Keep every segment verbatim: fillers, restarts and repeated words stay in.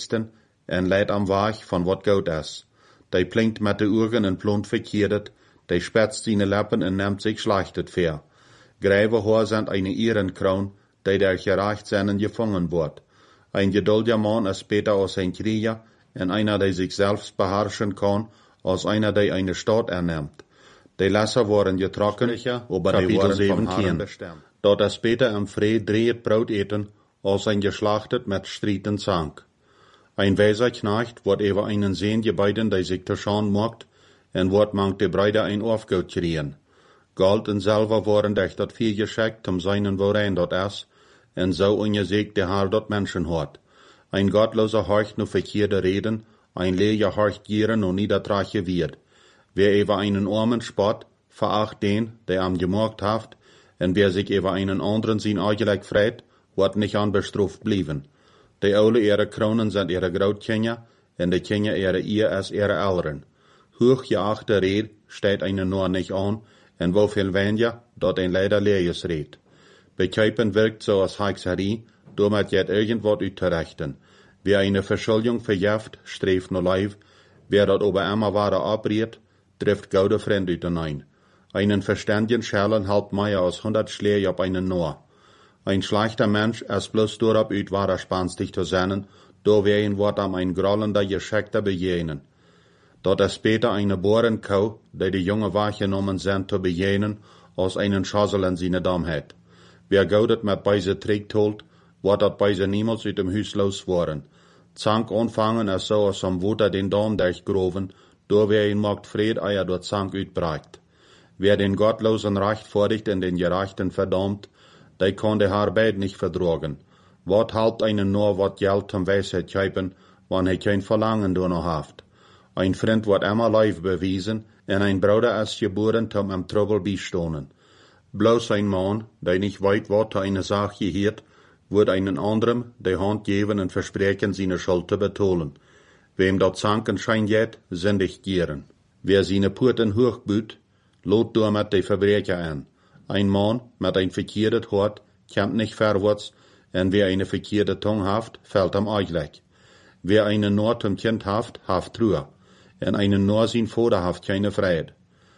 leidsten, en leidt am Weg van wat goed is. Die blinkt met de ogen en plont verkeerdet, die spetst seine Lippen en neemt sich schlechtet ver. Gräve haar sind eine Ehrenkroon, die der gerecht zijn gevangen wordt. Ein geduldiger Mann ist beter als ein Krieger, en einer, der sich selbst beherrschen kann, als einer, der eine Stadt ernimmt. Die Lässer waren getrokken, aber die waren vom Herrn bestimmt. Dort ist beter im Fried dreht Brot eten, als ein geschlachtet mit Strieten Zank. Ein weiser Knecht wird über einen Sehn gebeiden, der sich zu Schand macht, en wird mangt die Brüder ein Aufgeld kriegen. Gold und Silber waren durch dat viel geschickt, um seinen worein dort ist, en so ungesegt der Herr dort Menschen hat. Ein gottloser horcht nur verkehrte Reden, ein leger horcht gieren und niedertrache wird. Wer über einen armen spott, veracht den, der am gemacht haft, en wer sich über einen anderen sein eigentlich freit, wird nicht anbestruft blieben. Die Ole ihre Kronen sind ihre Grootkinder, en die Kinder ihre Ehe als ihre Eltern. Hochgeachte Red steht einen nur nicht an, en wofür weniger, dort ein leider leeres Red. Bekäupen wirkt so als Hexerie, damit jet irgendwas uitterechten. Wer eine Verschuldung verjeft, streeft nur Leib, wer dort ober immer wahre abriert, trifft goude Freund uitenein. Einen verständigen Schellen halbt mehr als hundert Schläge auf einen nur. Ein schlechter Mensch ist bloß durab uit wahrer spanstig zu sein, do wer wird am ein grollender, geschickter bejenen. Dort ist später eine Borenkau, die die junge wahrgenommen sind zu bejenen, als einen Schassel in seine Dam hat. Wer goudet mit beise trägt holt, wird dat beise niemals uit dem Hus los worden. Zank anfangen ist so, als am Wuter den Dam durchgroven, do wer ihn mag Fried eier dort Zank uitbreikt. Wer den gottlosen Recht vordigt und den Gerechten verdammt, der kann die Arbeit nicht vertragen. Wat halbt einen nur wat Geld zum Weisheit kaufen, wann er kein Verlangen danach haft. Ein Freund wird immer live bewiesen, en ein Bruder ist geboren, zum am Trouble beistonen. Bloß ein Mann, der nicht weit wat zu einer Sache gehört, wird einen anderen die Hand geben und versprechen, seine Schuld zu betonen. Wem dort Zanken schein jet, sündig gieren. Wer seine Purten hochbüht, lot damit die Verbrecher an. Ein Mann mit ein verkehrtes Hort kommt nicht vorwärts, und wer eine verkehrte Tongue haft, fällt am Eichleck. Wer einen nur zum Kind haft, haft Ruhe, und einen nur sein Vater haft keine Freiheit.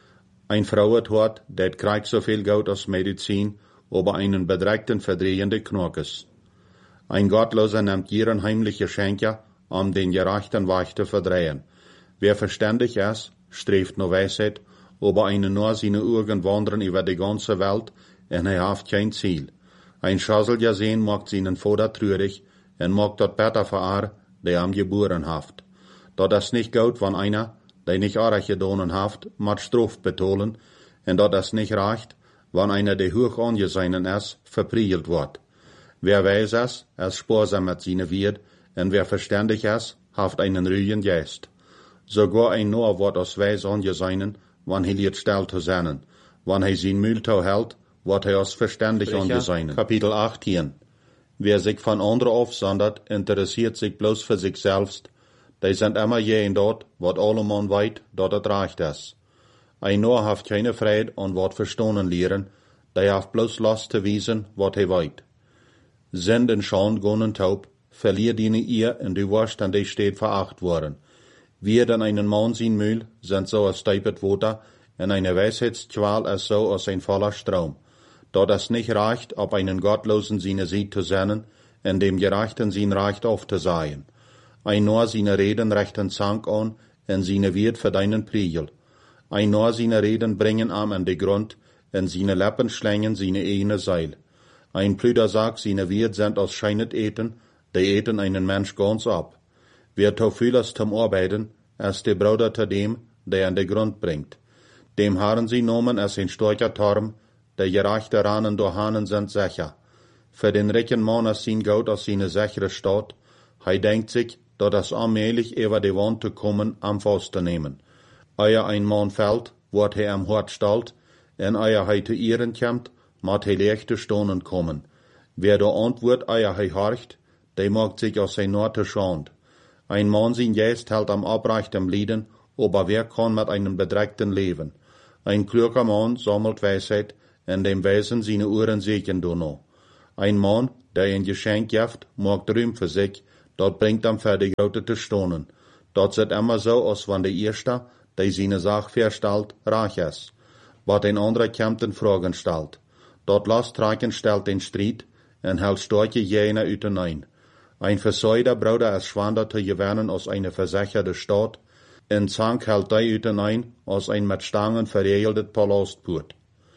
Ein Frauet Hort, det kriegt so viel Geld als Medizin, aber einen bedreckten verdrehende Knorkes. Ein Gottloser nimmt ihren heimliche Schenker, um den gerechten Weg zu verdrehen. Wer verständig ist, streeft nur Weisheit, aber einen nur seine Augen wandern über die ganze Welt, und er haft kein Ziel. Ein Schasselja sehen macht seinen Vater trürig, und macht dort besser für er, der am geboren haft. Dort ist nicht gut, wenn einer, der nicht arg gedonen haft, mat Straf betonen, und dort ist nicht recht, wenn einer, der hoch angesehen ist, verprielt wird. Wer weiß es, ist sparsam mit seine Wirt, und wer verständig ist, haft einen ruhigen Geist. Sogar ein Noah wird aus Weis angesehen, wann er liet still zu sein. Wann er sein Mühltau hält, wird er als verständig angesehen. Kapitel achtzehn. Wer sich von anderen aufsondert, interessiert sich bloß für sich selbst. Die sind immer jeden dort, wat allemann weit, dort es recht ist. Ein Noah haft keine Freude und wird verstohnen lehren, der haft bloß Lust zu wiesen, wat er weit. Sind in Schand gonen taub, verlier deine ihr und du wirst an dich steht veracht worden. Wir denn einen Mann sein Mühl, sind so als steipet Water, und eine Weisheitsqual ist so als ein voller Strom. Dort es nicht reicht, ob einen Gottlosen seine Sieg zu senden, und dem Gerechten sein Recht aufzusehen. Ein nur seine Reden rechten Zank an, und seine Wirt für deinen Priegel. Ein nur seine Reden bringen am an die Grund, und seine Lippen schlängen seine eine Seil. Ein Plüder sagt, seine Wirt sind aus scheinet eten, die eten einen Mensch ganz ab. Wer to vieles zum Arbeiten, ist der Bruder zu dem, der an den Grund bringt. Dem haben sie nomen als ein starker Turm, der gerechte Ranen durch Hahnen sind sicher. Für den reichen Mann ist sein Geld aus seine sichere Stadt. Hij denkt sich, dat es allmählich über die Wand zu kommen, am Faust zu nehmen. Eier ein Mann fällt, wird er am Hort stalt, en eier hij zu ihren kommt, mat hij leichte Stonen kommen. Wer da antwort eier hij horcht, der mag sich aus sein Norte schand. Ein Mann sein Geist hält am abreichtem Lieden, aber wer kann mit einem Bedreckten leben? Ein kluger Mann sammelt Weisheit, en dem Wesen seine Ohren sehen do no. Ein Mann, der ein Geschenk gibt, mag Rühm für sich, dort bringt am für die Grote te stonen. Dort zit immer so, als wann der Erste, der seine Sache verstellt, reich ist. Wat ein anderer kämmt den Fragen stellt. Dort lasst traken stellt den Streit, en hält starke jener uitenein. Ein versäuder Bruder ist schwander te gewinnen als eine versicherte Stadt, en Zank hält die uitenein als ein mit Stangen verregeltet Palastpoort.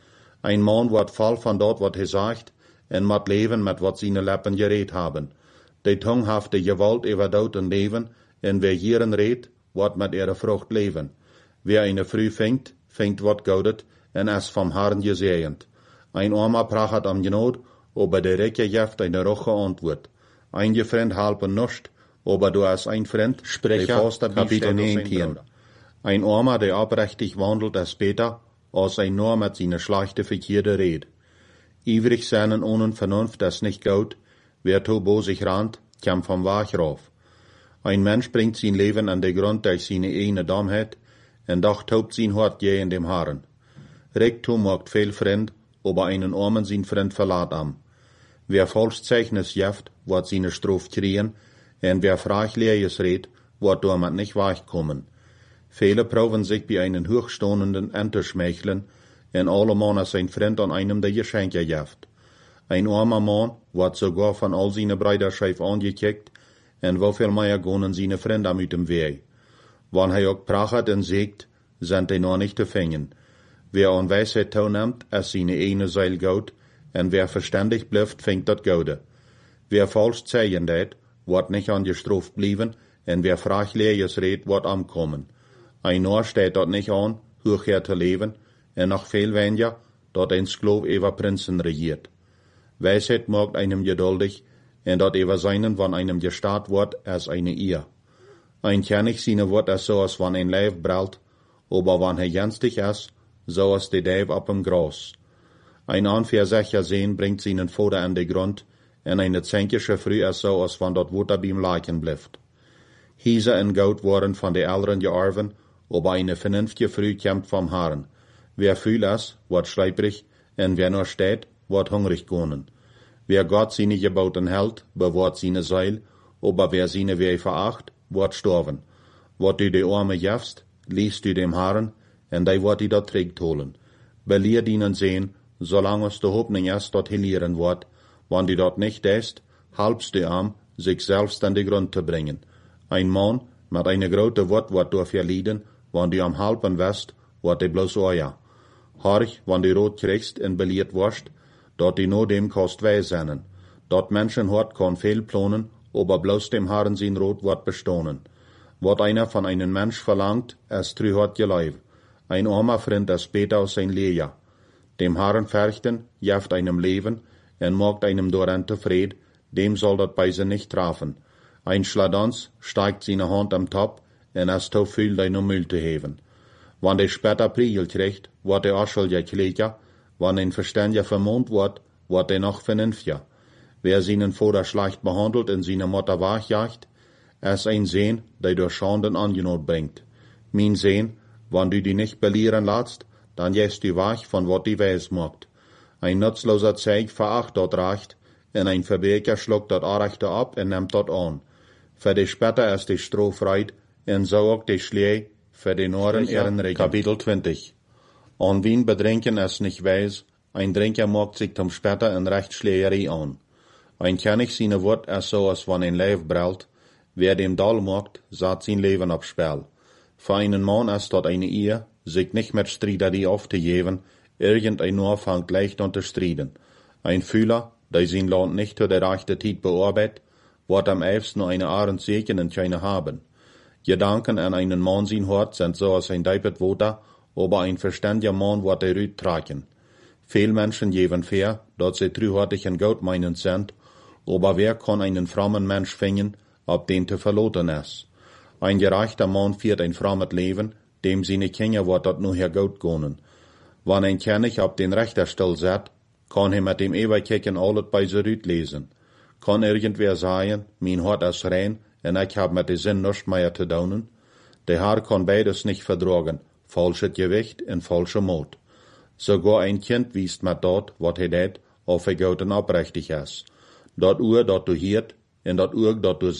Ein Mann wird voll von dort, wat hij sagt, en mat leven met wat seine Lippen geredet haben. Die Tung haft die Gewalt über Tod und Leben, en wer hierin redt, wird mit ihrer Frucht leben. Wer eine Früh fängt, fängt wat Goudet, en es vom Herrn gesegend. Ein Armer prachet am Genot, aber der Recke jeft eine roche Antwort. Ein Freund halpen nuscht, aber du als ein Freund, Sprecher, Kapitel neunzehn. Ein Armer, der abrechtig wandelt, ist besser, als ein nur mit seiner schlechte verkehrte Red. Ivrig seinen ohne Vernunft ist nicht gut, wer to bo sich rannt, kämpft vom Wach rauf. Ein Mensch bringt sein Leben an den Grund durch seine eigene Dummheit, und doch tobt sein Hort je in dem Haaren. Rektum macht viel Freund, aber einen Armen sein Freund verlat am. Wer falsch Zeichnis jeft, wird seine Strophe kriegen, und wer Frachleeres redt, wird damit nicht weichkommen. Viele proben sich bei einen Hochstehenden entzuschmeicheln, und alle Mann sein Freund an einem der Geschenke jeft. Ein armer Mann wird sogar von all seine Brüder scheif angekickt, und wieviel mehr gehen seine Freunde mit dem Weg. Wann er auch prachet und siegt, sind die noch nicht zu fängen. Wer an Weisheit teilnimmt, ist seine eine Seil Gold, und wer verständig bleibt, fängt das Gode. Wer falsch zeigen det, wird nicht angestraft bleiben, und wer Frachleeres redt, wird ankommen. Ein Ohr steht dort nicht an, hoch her zu leben, und noch viel weniger, dort ein Sklav über Prinzen regiert. Weisheit macht einem geduldig, und dort über seinen, wann einem gestarrt wird, als eine Ehe. Ein König seine Wort ist so, als wann ein Leib brallt, aber wann er jenstig ist, so als die Deib ab dem Gras. Ein Anversächer sehen bringt seinen Vater an den Grund, und eine zänkische Früh ist so, als wann dort Wutter beim Leichen bleibt. Hiese und Gold waren von den Älteren gearven, aber eine vernünftige Früh kämpft vom Herrn. Wer fühl ist, wird schleiprig, und wer nur steht, wird hungrig gehen. Wer Gott seine Geboten hält, bewahrt seine Seil, aber wer seine Weh veracht, wird sterben. Wat du die Arme jefst, liest du dem Herrn, und der wird die dort trägt holen. Belier ihnen sehen, solange es die Hoffnung ist, dort hilieren wird, wann du dort nicht ist, halbst du am, sich selbst an den Grund zu bringen. Ein Mann mit einer großen Wort wird durch verlieden, wann du am halben west, wird die bloß euer. Horch, wann du rot kriegst und beliert wirst, dort die nur dem kost weh seinen. Dort Menschenhort kann viel planen, aber bloß dem Herrn sein Rot wird bestohnen. Wat einer von einem Mensch verlangt, es trü hat geleib. Ein armer Freund ist besser als sein Lehr. Dem Herrn färchten, jeft einem Leben, und macht einem daran zufrieden, dem soll dat bei sie nicht treffen. Ein Schladons steigt seine Hand am Top, und es to viel deine Müll zu heben. Wann der später Priegel kriegt, wird der Aschel gekläger, wann ein Verständiger vermont wird, wird er noch vernünftiger. Wer seinen Vater schlecht behandelt und seine Mutter wachjagt, ist ein Sehn, der durch Schanden Angenot bringt. Mein Sehn, wann du die nicht belieren lässt, dann jäst du wach von wat die Weis macht. Ein nutzloser Zeig veracht dort recht, und ein Verbrecher schluckt dort Arechte ab und nimmt dort an. Für die später ist die Stroh freit, und so auch die Schlee, für die Noren ihren Regen. Kapitel zwanzig. An wen bedrinken es nicht weiß, ein Trinker macht sich zum später in Rechtsschlägerei an. Ein König seine Wort ist so, als wann ein Leib brallt, wer dem Dall macht, sagt sein Leben aufs Spiel. Für einen Mann ist dort eine Ehe, sich nicht mit Streiterei aufzugeben, irgendein nur fängt leicht an zu streiten. Ein Fühler, der sein Land nicht zu der rechten Zeit bearbeitet, wird am ehesten nur eine Ahrensegen in keine haben. Gedanken an einen Mann sein Hort sind so als ein Deipet Woter, aber ein verständiger Mann wird der Rüt tragen. Viel Menschen geben fair, dort sie trühortig und goldmeinend sind, aber wer kann einen frommen Mensch finden, ob den zu verloten ist? Ein gerechter Mann führt ein frommes Leben, dem seine Kinder wird dort nur her gut gehen. Wenn ein König auf den Richterstuhl sitzt, kann er mit dem Eberkicken alles bei sich Rüt lesen. Kann irgendwer sagen, mein Hort ist rein, und ich hab mit dem Sinn nichts mehr zu tun? Der Herr kann beides nicht vertragen, falsches Gewicht und falscher Mut. Sogar ein Kind wiest mit dort, wat er det, ob er gut und aufrichtig ist. Dort Uhr, dort du hiert, und dort Uhr, dort du sit,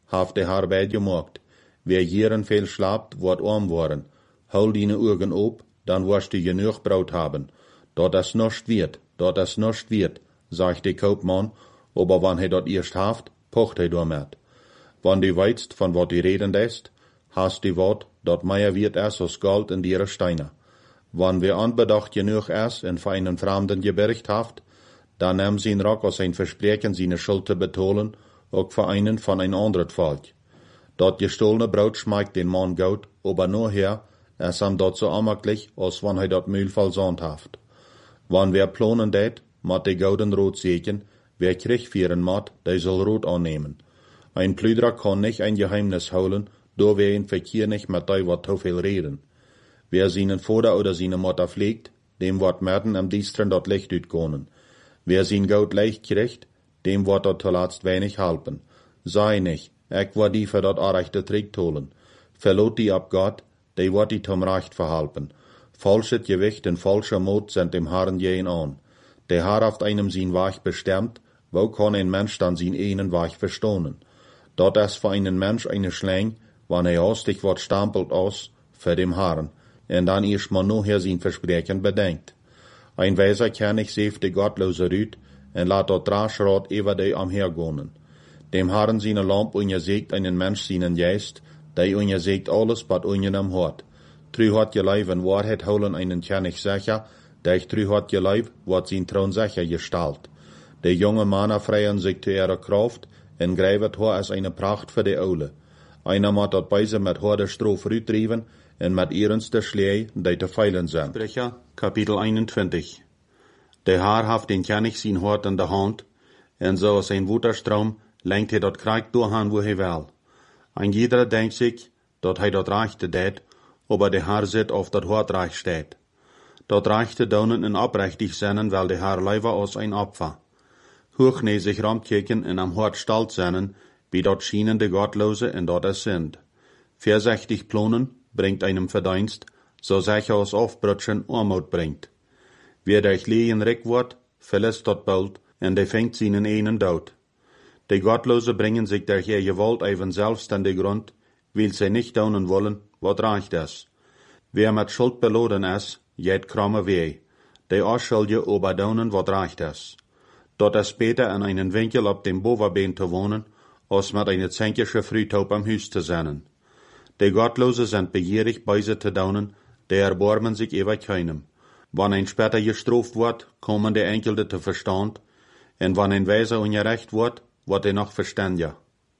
haft der Herr beid gemacht. Wer jieren viel schlapt, wird arm worden. Hol deine Augen op, dann wirst du genug Brot haben. Dort das nicht wird, dort das nicht wird, sagt der Kaufmann, aber wann er dort erst haft, pocht er damit. Wann du weißt, von wat du reden lässt, hast du wat, dort mehr wird es als Gold in ihre Steine. Wann wir anbedacht genug es in für einen Fremden gebergt haft, dann nimm sie ihn Rock aus ein Versprechen, seine Schuld zu betonen, auch für einen von ein anderes Volk. Dort gestohlene Brot schmeckt den Mann gut, aber nur her, es am dort so amaglich, als wann er dort Mühl versandt haft. Wann wer plonen det, mat de gouden Rot segen, wer Krieg führen mat, der soll Rot annehmen. Ein Plüderer kann nicht ein Geheimnis holen, do wer in Verkehr nicht mit dei wat zu viel reden. Wer seinen Vater oder seine Mutter pflegt, dem wird merten am Dienstren dort Licht utgonen. Wer sein Geld leicht kriegt, dem wird dort zuletzt wenig halpen. Sei nicht, ich war die für dort arechte Trick holen. Verlot die ab Gott, die wird die zum Recht verhalpen. Falsches Gewicht und falscher Mut sind dem Herrn jeden an. Der Herr haft einem sein Weg bestimmt, wo kann ein Mensch dann sein einen Weg verstohnen? Dort ist für einen Mensch eine Schläng, wann er hastig wird stampelt aus, für dem Herrn, und dann erst mal nachher sein Versprechen bedenkt. Ein Weiser kann nicht seft de Gottlose rüt, und lat dort Draschrad über die am hergonen. Dem Herrn seine Lamp ungesegt einen Mensch seinen Geist, der ungesegt alles, was unjen am Hort. Trü hat je Leib in Wahrheit holen einen kann ich sicher, der ich trü hat je Leib, wat sein Thron sicher gestalt. Der junge Mann freien sich zu ihrer Kraft, und greift Haar als eine Pracht für die Ole. Einer mat dort beise mit Haar der Stroh rütrieben, und mit ihrens der Schlee, die te feilen sind. Sprecher, Kapitel einundzwanzig. Der Herr haft den König sein Hort in der Hand, und so aus ein Wutterstrom lenkt er dort Krieg durchhan, wo er will. Ein jeder denkt sich, dort er dort reichte det, aber der Herr sit auf dort Hort reich steht. Dort reichte daunen in abrechtig sennen, weil der Herr leiber aus ein Opfer. Hochnäsig ramkeken in am Hort stalt sennen, wie dort schienen de Gottlose und dort es sind. Versechtig plonen bringt einem Verdienst, so sicher aus Aufbrutschen Armut bringt. Wer durch Lehen rick wird, verlässt dort bald, und der fängt seinen einen Tod. Die Gottlose bringen sich durch ihr Gewalt even selbst an den Grund, weil sie nicht daunen wollen, wat reicht es. Wer mit Schuld beladen ist, jet kramme weh. Die Ausschuldige aber daunen, wat reicht es. Dort ist später in einen Winkel ab dem Boverbeen zu wohnen, als mit einer zänkische Frühtaub am Hüs zu sein. Die Gottlose sind begierig, Beise zu daunen, die erbarmen sich über keinem. Wann ein später gestraft wird, kommen die Enkelte zu Verstand, und wann ein Weiser ungerecht wird, wird er noch verständiger.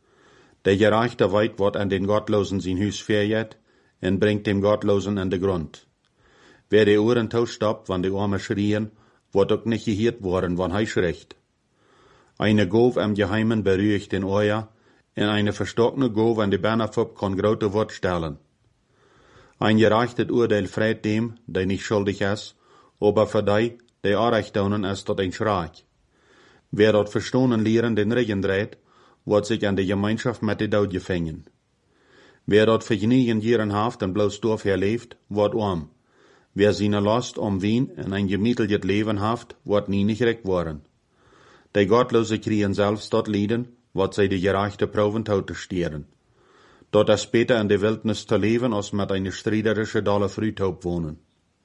Der gereichte Weit wird an den Gottlosen sein Hüs verjet, und bringt dem Gottlosen in den Grund. Wer die Ohren tausstoppt, wann die Arme schrien, wird auch nicht gehört worden, wann er schreckt. Eine Gove am Geheimen beruhigt den Euer, und eine verstockene Gove an die Bannerfupp kann grote Wort stellen. Ein gerechtes Urteil freit dem, der nicht schuldig ist, aber für die, der Unrecht daunen ist, dort ein Schreck. Wer dort verstohnen lehren den Regen dreht, wird sich an die Gemeinschaft mit den Daud gefangen. Wer dort vergnügen Jahren haft und bloß Dorf herlebt, wird arm. Wer seine Last um Wien in ein gemieteltes Leben haft, wird nie nicht recht worden. Die Gottlose kriegen selbst dort Lieden, wat sie die gerechte Proben zu stieren. Dort ist später in der Wildnis zu leben, als mit einer striederische Dalle Frühtaub wohnen.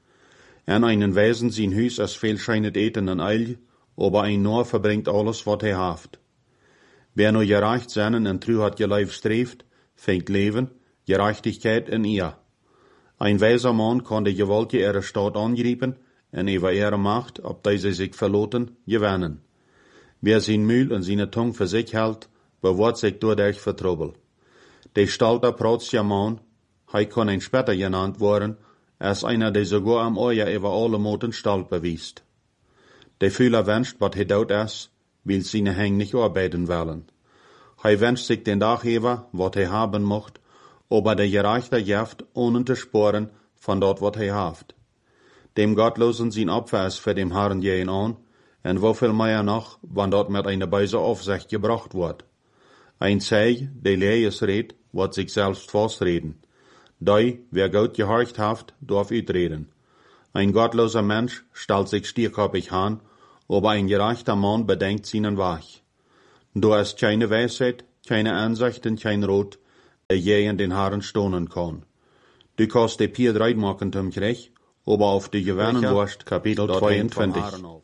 En einen Wesen sein Hüs als viel scheinet eten en Eil, aber ein nur verbringt alles, wat er haft. Wer nur gerecht seinen en trü hat geleif streeft, fängt Leben, Gerechtigkeit in ihr. Ein weiser Mann kann die Gewalt ihrer Stadt angreifen, en über ihre Macht, ob diese sich verloten, gewinnen. Wer sein Mühl und seine Tung für sich hält, bewahrt sich dadurch für Trouble. Der Stalter Protzia Mann, hei kann ein später genannt worden, als einer, der sogar am Euer über alle Moten Stalt bewiest. Der Fühler wünscht, wat he dort ist, will seine Häng nicht arbeiten wollen. Hei wünscht sich den Tag über, wat he haben mocht, aber der Gerechte jaft, ohne zu sporen, von dort, wat he haft. Dem Gottlosen sein Opfer ist für dem Herrn jeden an, und wofür mehr noch, wann dort mit einer Beise Aufsicht gebracht wird. Ein Zeig, der Lees redt, wird sich selbst festreden. Dei, wer Gott gehorcht haft, darf ütreden. Ein gottloser Mensch stellt sich stierköpfig an, aber ein gerechter Mann bedenkt seinen Weg. Da ist keine Weisheit, keine Ansicht en kein Rot, der je in den Haaren stonen kann. Du kannst de Pier dreit machen zum Krieg, aber auf die gewähren Wurst, Kapitel zweiundzwanzig.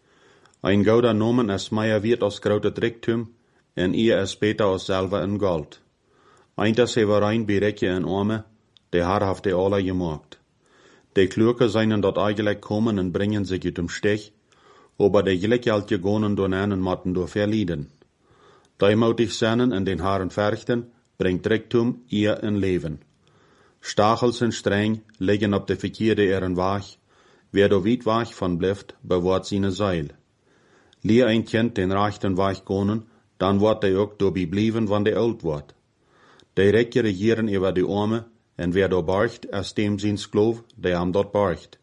Ein gouder Nomen es Meier wird aus grote Tricktum, en ihr es beter aus selber in Gold. Einter Severein berekje en Arme, de haarhafte alle gemaakt. De Klurke seinen dort eigentlich kommen en bringen sich ut dem Stech, aber de gelijkjalt gegonen door einen matten door verlieden. Die mutig sennen en den Haaren verchten, bringt Tricktum ihr in Leben. Stachels en streng liggen op de verkeerde ihren Wach, wer do weit wach von blieft, bewahrt seine Seil. Leer ein Kind den rechten Wach gonen, dann wordt de ook do blieben, wann de oud wordt. De rekke regieren über die Arme, en wer do barcht, als dem ziens geloof, de am dort barcht.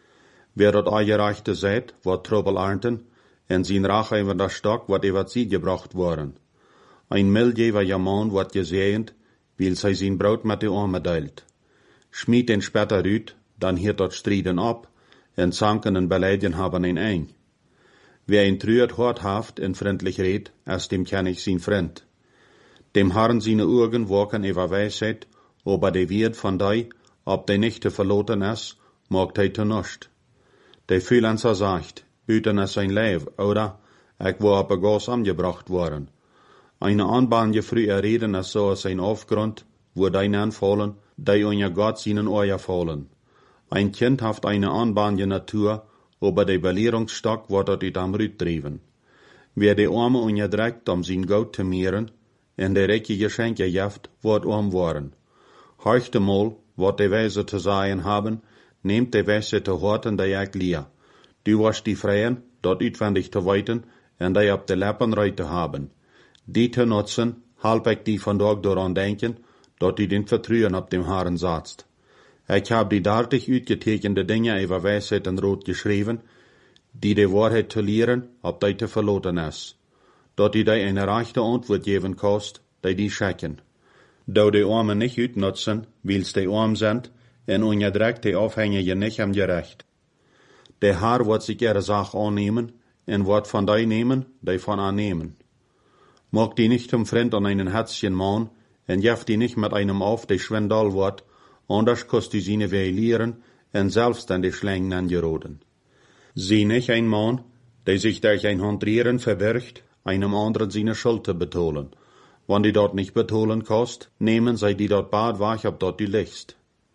Wer dort eingereichte seid, wordt Trouble ernten, en zijn Rache über das Stock wordt über sie gebracht worden. Ein miljever Jamon wordt gezeend, weil zij zijn Brot met de Arme deilt. Schmied den später uit, dann hiert dort Striden ab, en zanken en beleiden haben ein ein. Wer ein trüert hort haft en freundlich red, als dem kenn ich sein Freund. Dem Herrn seine Augen walken über Weisheit, aber de wird von dei, ob de nicht te verloten is, mag de te nuscht. De Freelancer sagt, hüten es sein Leib, oder, ich war op a Gas angebracht worden. Eine Anbahn früher reden es so als ein Aufgrund, wo dein anfallen, dei unja Gott seinen Euer fallen. Ein Kind haft eine anbahnje Natur, aber der Belehrungsstock wird dort am Rüt driven. Wer de Arme unja dreckt, um sein Gold zu mehren, en de recke Geschenke jaft, wird arm worden. Heuchte mal, wat de Weise zu sagen haben, nehmt de Weise zu horten, de ich leer. Du wirst die Freien, dort utwendig zu weiten, en de op de Leppen reit zu haben. Die zu nutzen, halb ich die von dort daran denken, dort die den Vertrauen ab dem Haaren satzt. Ich hab die dartig uitgetekende Dinge über Weisheit und Rot geschrieben, die die Wahrheit zu lehren, ob die zu verloten ist. Dort die die eine rechte Antwort geben kost, die die schecken. Da die Armen nicht utnutzen, weil's die arm sind, en ungedreckt die Aufhängige nicht am Gerecht. Der Herr wird sich ihre Sache annehmen, en wird von die nehmen, die von annehmen. Mag die nicht zum Freund an einen Herzchen mahn, en jeft die nicht mit einem auf, die schwindal wird, anders kost die seine verlieren, en selbst an die Schlängen angeroden. Sie nicht ein Mann, der sich durch ein Handrieren verbirgt, einem anderen seine Schuld zu betonen. Wann die dort nicht betonen kost, nehmen sie die dort bad wach, ob dort die liegst.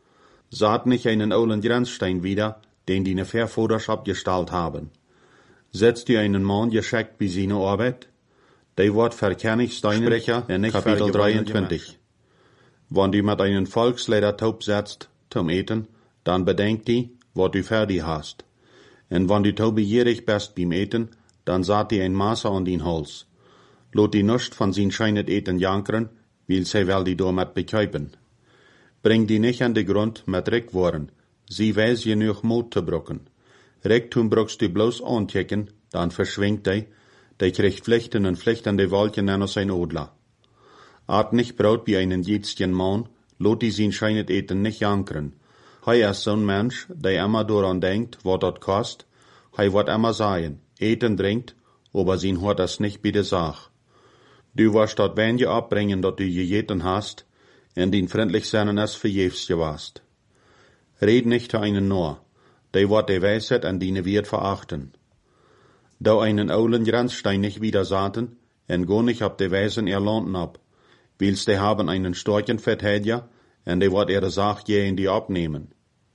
Saht nicht einen ollen Grenzstein wieder, den die ne Verfoders abgestallt haben. Setzt die einen Mann gescheckt bei seine Arbeit, der wird verkennig Steinsprecher in Kapitel dreiundzwanzig. Wann du mit einem Volksleder taub setzt, zum Eten, dann bedenk die, wat du fertig hast. En wann du taub begierig bist beim Eten, dann saht die ein Maße an den Hals. Lot die nicht von sin scheinet Eten jankern, will sie wel die damit bekäupen. Bring die nicht an den Grund mit Reckworen, sie weiß genug Mut zu brucken. Recktum bruckst du bloß anchecken, dann verschwingt die, die kriegt Pflichten und Pflichten die Wolken an sein Odler. Art nicht braut wie einen jitzchen Mann, lot die sin scheinet Eten nicht jankern. Hei ist so'n Mensch, der immer daran denkt, wat dort kost, hei wird immer sagen, Eten trinkt, aber sin hört das nicht bei der Sach. Du wirst dort wenige abbringen, dat du gegeten hast, en din freundlich seinen es verjefs gewast. Red nicht zu einen nur, der wird die Weisheit an dine wird verachten. Da einen oulen Grenzstein nicht wieder saten, en go nicht ab de Weisen erlanden ab, wils de haben einen starken Verteidiger, en de wird ihre Sach je in die abnehmen.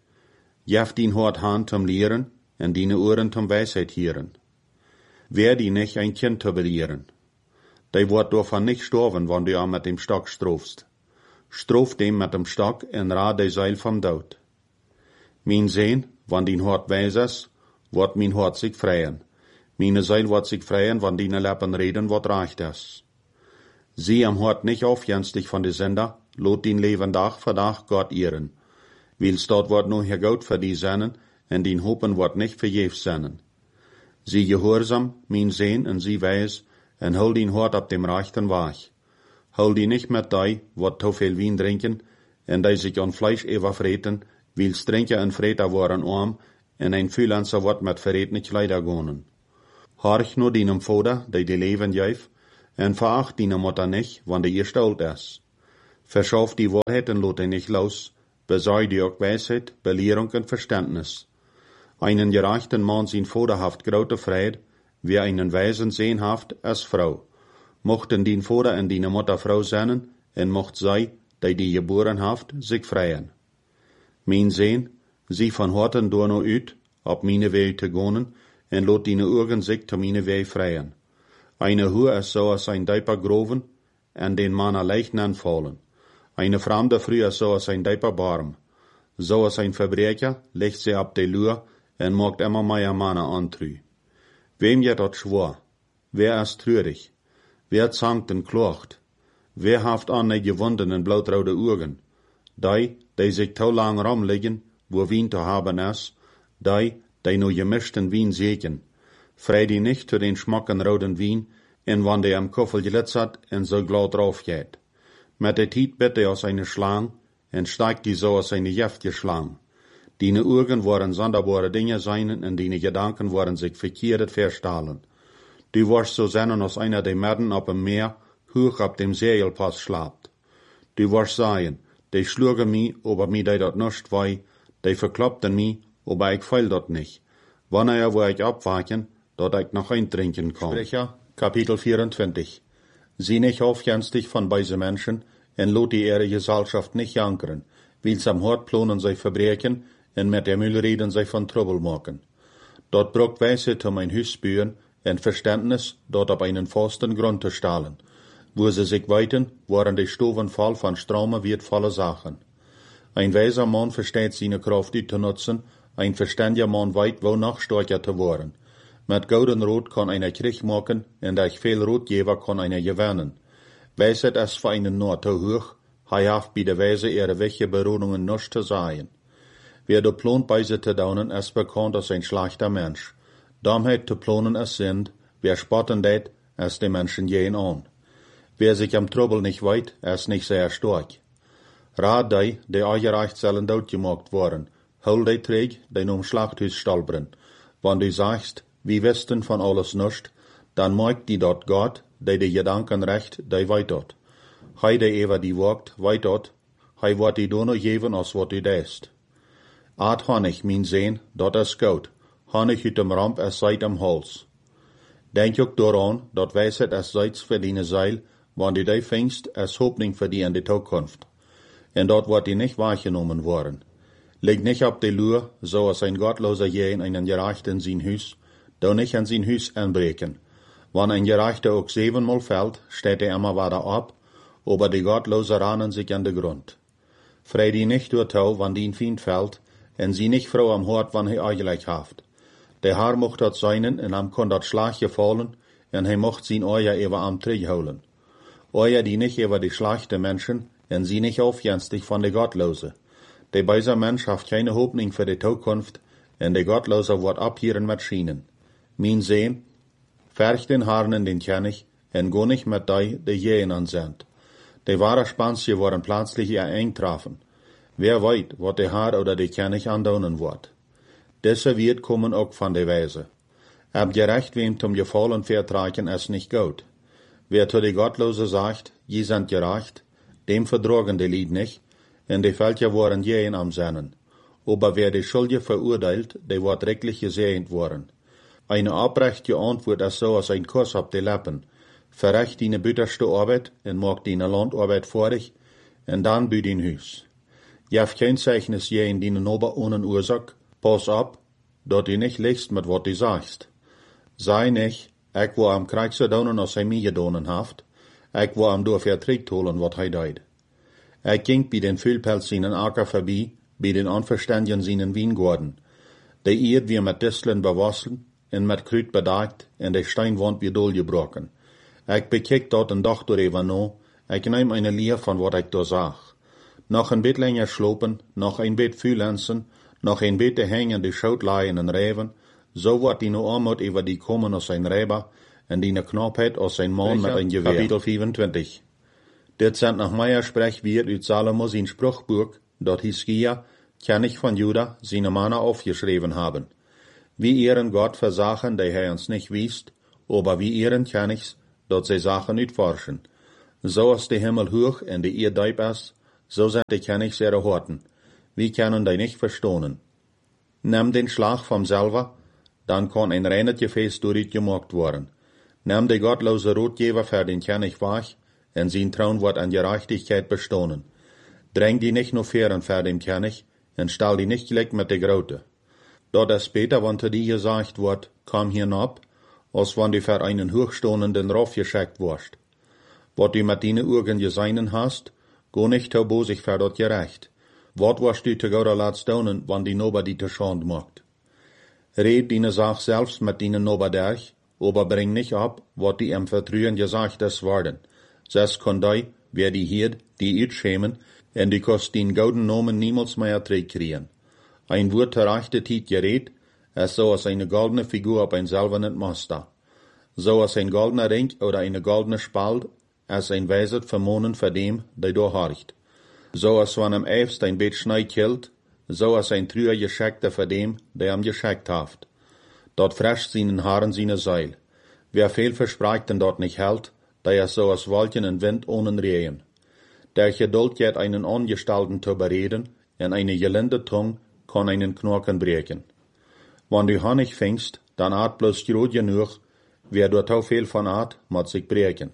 Jeft din hort Hand zum Lehren, en dine Ohren zum Weisheit hieren. Wer die nicht ein Kind zu belehren. De wird davon nicht sterben, wann du am mit dem Stock strofst. Strof dem mit dem Stock en rad de Seil vom Tod. Mein Sehn, wann din Hort weis is, wird mein Hort sich freien. Meine Seil wird sich freien, wann dine Lippen reden, wat reicht es. Sie am Hort nicht aufjenstig von de Sender, lot din Leben Tag für Tag Gott ehren. Wils dort wird nur hier Gott für die sennen, en din Hopen wird nicht verjefs sennen. Sie gehorsam, mein Sehn, en sie weis, en hol din Hort ab dem rechten Wach. Hol die nicht mit dei, wat zu viel Wein trinken, en die sich an Fleisch überfreten, wils Trinker en Freter waren arm, en ein Fühlanzer wird mit Verret nicht leider gonen. Horch nur dinem Vater, der die Leben geif, En veracht die Mutter nicht, wann die ihr stolz ist. Verschaff die Wahrheit und lot die nicht los, besorg die auch Weisheit, Belehrung und Verständnis. Einen gerechten Mann sin Vaterhaft grote Fried, wie einen Weisen sehnhaft als Frau. Mochten die Vater und die Mutter Frau sein, en mocht sei, die die geboren haft, sich freien. Mein Sehn, sie von Horten door no uit, op meine Wege te gonen, en lot die Augen sich te meine Wege freien. Eine Hure is so als ein Diaper groven, en den Mann leicht anfallen. Eine Fremde früh is so als ein Diaper barm. So als ein Verbrecher legt sie ab de Lur, en mocht immer mehr Männer antrü. Wem je dat schwor? Wer ist trürig? Wer zankt en klocht? Wer haft an ne gewundenen blautraude Augen? Die, die sich to lang rumliegen, wo Wien zu haben is, die, die nur gemischten Wien sehen. Frei die nicht zu den schmacken roten Wien, en wann die am Koffel glitzert en so glatt drauf geht. Met de Tiet bitte aus eine Schlang, en steigt die so aus eine jäftige Schlang. Dine Augen waren sonderbare Dinge sein, en dine Gedanken waren sich verkehrt verstahlen. Du warst so sennen aus einer der Merden op dem Meer, hoch op dem Segelpass schlapt. Du warst sein, die schlugen mi, aber mi die dat nicht wei, die verkloppten mi, aber ich feil dat nicht. Wann er wo ich abwachen, dat ich noch eintrinken kann. Sprecher, Kapitel vierundzwanzig. Sieh nicht aufjenstig von beise Menschen, en lot die ihre Gesellschaft nicht jankeren, weil am Hort plonen sie Verbrechen, en mit der Müll reden sie von Trouble machen. Dort braucht Weisheit um ein Hüs bühen, en Verständnis, dort auf einen festen Grund zu stahlen. Wo sie sich weiten, waren die Stufen voll von Straume wird volle Sachen. Ein weiser Mann versteht seine Kraft zu nutzen, ein verständiger Mann weit wo noch stärker zu werden. Mit golden Rot kann einer Krieg machen, und durch viel Rotgeber kann einer gewinnen. Weisheit ist für einen nur zu hoch, er haft bei der Weise ihre welche Berodungen nicht zu sein. Wer du plont bei sie zu daunen, ist bekannt als ein schlechter Mensch. Dummheit zu plonen es sind, wer spotten det, ist die Menschen jeden an. Wer sich am Trouble nicht weit, ist nicht sehr stark. Rat die, die eugerecht sollen dort gemacht worden, hol die träg, die um Schlachthus stolpern. Wenn du sagst, wir wissen von alles nicht, dann mag die dort Gott, die die Gedanken recht, die weit dort. Hei die Eva die wagt, weit dort, hei wird die Dono geben, als wat du deist. Aat Honig, mein Sehn, dort ist gut. Honig uit dem Ramp es seit am Hals. Denk ook daran, dat Weisheit es seits für deine Seil, wann du die fängst, es Hoffnung für die in die Zukunft. En dort wird die nicht wahrgenommen worden. Leg nicht ab die Lur, so als ein gottloser je in einen Gerechten in sein Hus, da nicht an sein Hus anbreken. Wann ein Gerechter auch siebenmal fällt, steht er immer weiter ab, aber die Gottlose rannen sich an den Grund. Frei die nicht durch Tau, wann die ein Feind fällt, en sie nicht froh am Hort, wann er eigentlich haft. Der Haar mocht dat seinen, en am kon dat Schlag gefallen, en hij mocht zijn Euer ewer am Trieg holen. Euer die nicht ewer die schlechte Menschen, en sie nicht aufjenstig von de Gottlose. Der beiser Mensch haft keine Hoffnung für die Zukunft, en de Gottlose wordt abhieren mit Schienen. Mein Sehn, ferch den Haaren in den König, en go nicht mit dei, de jähen ansend. De wahre Spansje worden plötzlich ihr eng trafen. Wer weit, wat de Haar oder de König andaunen wordt. Diese wird kommen auch von der Weise. Ab gerecht wem zum Gefallen vertragen es nicht gut. Wer zu die Gottlose sagt, je sind gerecht, dem verdrogen die Lied nicht, en die Völker waren jähen am Sennen. Aber wer die Schuldige verurteilt, der wird rechtlich gesehnt worden. Eine abrechte Antwort ist so als ein Kuss auf die Lippen. Verrecht deine bitterste Arbeit en mag deine Landarbeit vor dich, en dann büt dein Hus. Jaf kein Zeichnis je in deine Nober ohne Ursache, pass ab, dat du nicht legst mit wat du sagst. Sei nicht, ik wo am Krieg so daunen als hij mij gedonen haft, ik wo am door verträgt holen wat hij deed. Ik ging bij den Füllpelz seinen Acker vorbei, bij den Unverständigen seinen Wiengorden. De Eerd wir mit Disteln bewassen, en mit Krüt bedagt, en de Steinwand wie dolgebrochen. Ik bekijk dat een dag door even no, ik neem eine Leer van wat ik da sag. Noch ein bit länger schlopen, noch ein bit fühlensen, noch ein bit hängen die Schoutleien en Reven, so wordt die no Armut über die kommen aus sein Räber, en die ne Knappheit aus sein Mann mit ein Gewehr. Kapitel vierundzwanzig. Dit sind nach Meier sprech wird uit Salomo sein Spruchbuch, dort Hiskia, König von Juda, seine Männer aufgeschrieben haben. Wie ihren Gott versachen, der er uns nicht wiest, aber wie ihren Königs, dat zij Sachen uitforschen. So als de Himmel hoch en de Erde diep is, so sind die König ihre Horten. Wir können die nicht verstohnen. Nimm den Schlag vom selber, dann kann ein reines Gefäß durch gemacht worden. Nimm die gottlose Rotgeber für den König wach, en sein Thron wird an Gerechtigkeit bestohnen. Dräng die nicht nur fern für den König, en stell die nicht gleich mit der Grote. Dort es später, wenn zu dir gesagt wird, komm hinab, als wenn du für einen hochstehenden Rauf geschickt wirst. Wat du mit deinen Augen gesehen hast, go nicht zu bosig für dort gerecht. Wat wirst du zu Gott laat stonen, wenn die Nober die te schand macht. Red deine Sach selbst mit deinen Nober durch, aber bring nicht ab, wat die im Vertrauen gesagt ist worden. Ses kann die, wer die hiert, die uitschämen, en die kost den gouden Namen niemals mehr kriegen. Ein Wort der rechte Tiet gerät, es so als eine goldene Figur auf ein silbernen Master. So als ein goldener Ring oder eine goldene Spalt, als ein Weiset vermonen für dem, der da horcht. So als wenn am Eifst ein Bett Schnee killt, so als ein Trüer Gescheckter für dem, der am gescheckt haft. Dort frescht seinen Haaren seine Seil. Wer viel verspricht und dort nicht hält, der ist so als Wolken und Wind ohne Rehen. Der Geduld geht einen Angestalten zu bereden, und eine gelinde Tung kann einen Knochen brechen. Wenn du Honig fängst, dann art bloß groß genug, wer dort auch viel von art, muss sich brechen.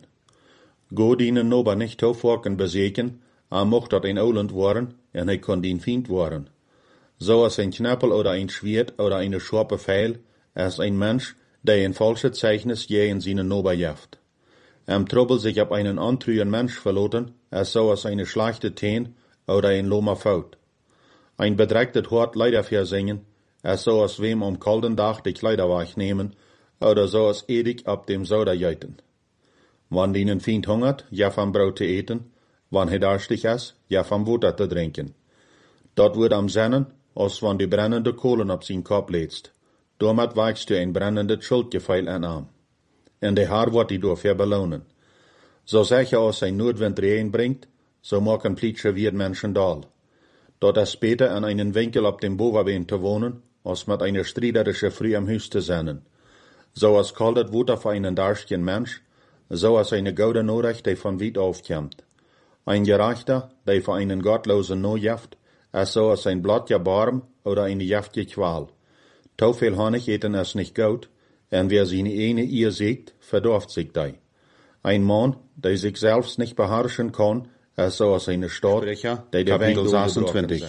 Go dienen Nober nicht zu Forken beseken, er mocht dort ein Oland worden, und er kann den Feind worden. So als ein Knappel oder ein Schwert oder eine scharpe Pfeil, als ein Mensch, der ein falsches Zeichnis je in seinen Nober jaft. Am Trouble sich ab einen antrühen Mensch verloten, als so als eine schlechte Teen oder ein loma Faut. Ein bedrecktes Hort leider versingen, als so als wem am kalten Tag die Kleider wegnehmen, oder so als ewig ab dem Soda jeiten. Wann den Feind hungert, ja vom Brot zu eten, wann he durstig ist, ja vom Wasser zu trinken. Dort wird am Sennen, als wann die brennende Kohlen auf sein Kopf lädst. Damit wächst du ein brennendes Schuldgefühl an Arm. En de Haar wird die dafür belohnen. So sicher als ein Nordwind Regen bringt, so machen plitsche wir Menschen dal. Dort ist später an einen Winkel auf dem Boverbeen zu wohnen, als mit einer striederische Früh am Haus zu sein. So als kaltet Wutter für einen darstigen Mensch, so als eine gute Nachricht, die von weit aufkommt. Ein Gerechter, der für einen gottlosen no jaft, ist so als ein blattger Barm oder eine jaftige Qual. Zu viel Honig eten ist nicht gut, en wer seine eine Ehe siegt, verdorft sich dei. Ein Mann, der sich selbst nicht beherrschen kann, ist so als eine Stadt, der der Kapitel sechsundzwanzig.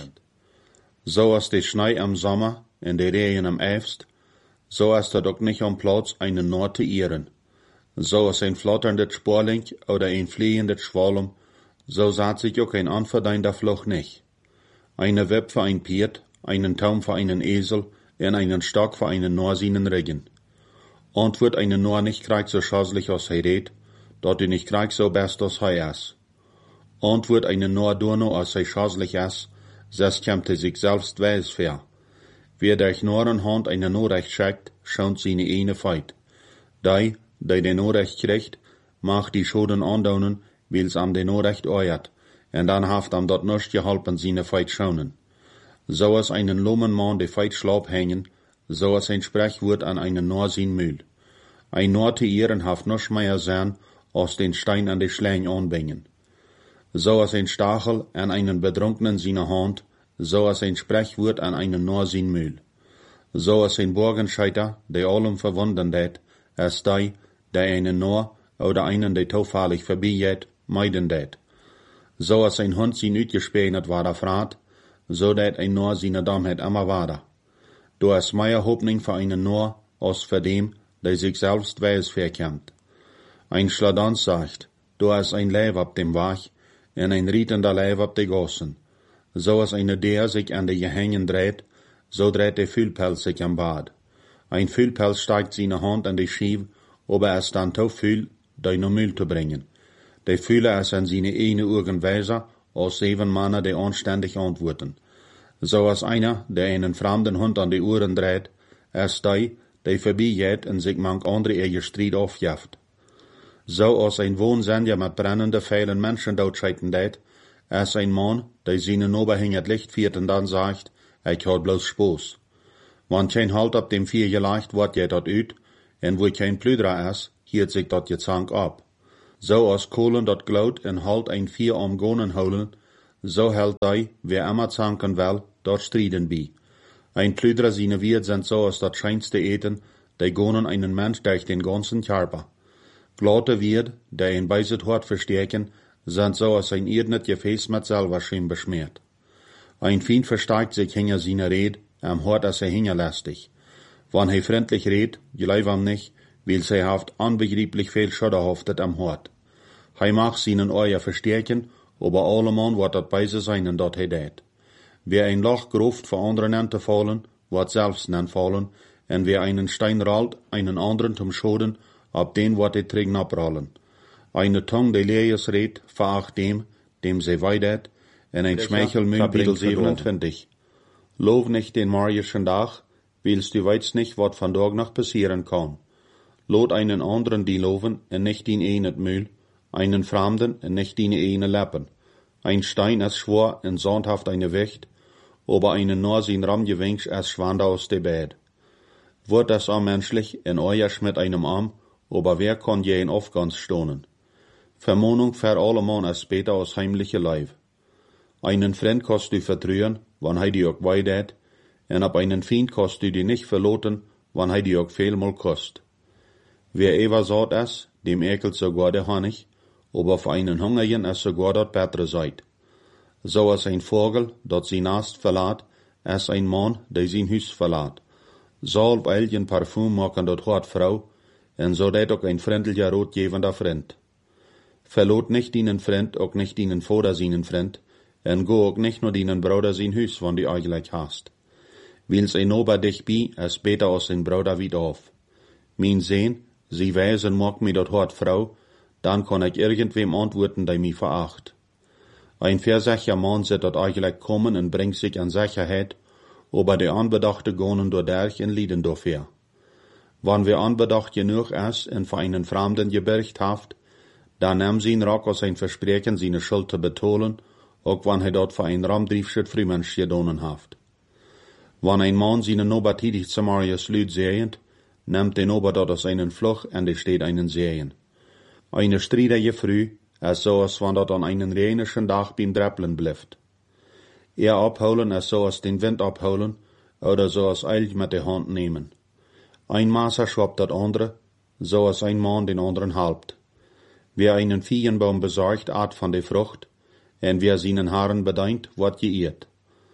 So als die Schnee am Sommer und die Regen am Herbst, so ist er doch nicht am Platz, einen Nord zu ehren. So als ein flatterndes Sporling oder ein fliehendes Schwalm, so sagt sich auch ein unverdienter Fluch nicht. Eine Web für ein Pferd, einen Taum für einen Esel und einen Stock für einen Norsinen Regen. Und wird eine Nor nicht krieg so schoslich als he redt, dort die nicht krieg so best als he is. Und wird eine Nor durno als he schoslich is, ses kämmt er sich selbst weis fair. Wer durch Norenhand eine Norrecht schickt, schaunt seine eine Feit. Die, die den Norrecht kriegt, macht die Schoden andaunen, weil's am den Norrecht euert, en dann haft am dort nicht geholpen seine Feit schaunen. So als einen lummen Mann die Feit schlaub hängen, so als ein Sprechwort an einen Nor sin Mühl. Ein Nor zu ehren haft noch mehr sein, als den Stein an die Schläng anbringen. So als ein Stachel an einen Betrunkenen seine Hand, so als ein Sprechwort an einen Nor sin Mühl. So als ein Borgenscheiter, der allem verwundern det, als die, der einen Nor oder einen, der zufällig vorbeigeht, meiden det. So als ein Hund sin uitgespänet war der Frat, so dat ein Nor seine Dummheit immer war. Du hast mehr Hoffnung für einen Nor, als für dem, der sich selbst weiß verkennt. Ein Schladans sagt, du hast ein Leib ab dem Wach, und ein rietender Leib ab de Gossen. So als eine der sich an de Gehängen dreht, so dreht der Fühlpelz sich am Bad. Ein Fühlpelz steigt seine Hand an die Schiebe, aber er ist dann so viel, die no Müll zu bringen. Der Fühler ist an seine eine Augen weiser, als sieben Männer, die anständig antworten. So als einer, der einen fremden Hund an die Ohren dreht, ist die, der vorbeigeht und sich manch andere ihr Streit aufjaft. So als ein Wohnsender mit brennenden Pfeilen Menschen dotscheiten det, ist ein Mann, der seinen Oberhängert Licht führt und dann sagt, ich hab bloß Spaß. Wenn kein Halt ab dem Vier gelegt wird, geht dort ut, und wo kein Plüdrer ist, hielt sich dat Gezank ab. So als Kohlen dat glaut en halt ein vier omgonen holen, so hält ei, wer immer zanken will, dort striden bi. Ein Plüdrer sine Wirt sind so als dat scheinste Eten, die gonen einen Mensch durch den ganzen Körper. Glaute Wirt, der ihn bei sit hort verstärken, sind so als ein irrnet Gefäß mit Salverschim beschmiert. Ein Feind versteigt sich hinter seine Red, am hort als er hingerlästig. Wann er freundlich red, gleich am nicht, weil sie haft unbegreiflich viel Schudder haftet am Hort. Hij mag seinen Eier verstärken, aber allemal wird dat bei sein und dat he dat. Wer ein Loch gruft für anderen an te fallen, wird selbst nan fallen, en wer einen Stein rollt, einen anderen zum Schoden, ab den wird er trägen abrollen. Eine Tongue, die Lees red, veracht dem, dem sie weidet, en ein Schmeichelmünd Kapitel siebenundzwanzig. Lob nicht den morgischen Tag, weilst du weißt nicht, wat von Tag noch passieren kann. Lot einen anderen die loven, en nicht den einen Mühl, einen Fremden, en nicht die eine Lappen. Ein Stein als schwor, en sondhaft eine Wächt, aber einen nur sin Ramgewinsch als schwand aus de Bett. Wird das auch menschlich, en euer mit einem Arm, aber wer kann je in Aufgans stonen? Vermohnung für allemal als später aus heimliche Leib. Einen Freund kannst du vertrühen, wann hei die auch weidet, en ab einen Feind kannst du die nicht verloten, wann hei die auch vielmal kost. Wer ever sagt es, dem ekelt sogar der Honig, aber für einen Hungerigen es sogar dort Petre seid. So als ein Vogel, dat sein Nest verlaat, als ein Mann, der sein Hus verlaat. Salb elgen Parfum machen dort hart Frau, en so dat auch ein freundlicher rotgevender Freund. Verlot nicht deinen Freund, auch nicht deinen Vater seinen Freund, en go auch nicht nur deinen Bruder sein Hus, wann die eigentlich hast. Wils ein Ober dich bi, es beter aus den Bruder wieder auf. Mein Sehn, sie weisen mag mi dort hart Frau, dann kann ich irgendwem antworten, der mi veracht. Ein versicher Mann sieht dort eigentlich kommen und bringt sich an Sicherheit, aber die Anbedachte gonen dodurch in Lieden dafür. Wann wir anbedacht genug ist und für einen Fremden gebirgt haft, dann nehm sie ihn Rock aus ein Versprechen, seine Schuld zu betonen, auch wann er dort für ein Ramdriefschütt Frühmensch gedonen haft. Wann ein Mann seine Nober tidig zu Marius Lüd sehend, nimmt den Ober dort aus einen Fluch und es steht einen Sehen. Eine streidige Früh, es so als wann dort an einen reinischen Tag beim Dreppeln blifft. Er abholen, es so als den Wind abholen, oder so als eilig mit der Hand nehmen. Ein Maßer schwappt dat andere, so als ein Mann den anderen halbt. Wer einen Feigenbaum besorgt, art von der Frucht, en wer seinen Haaren bedeint, wird geirrt.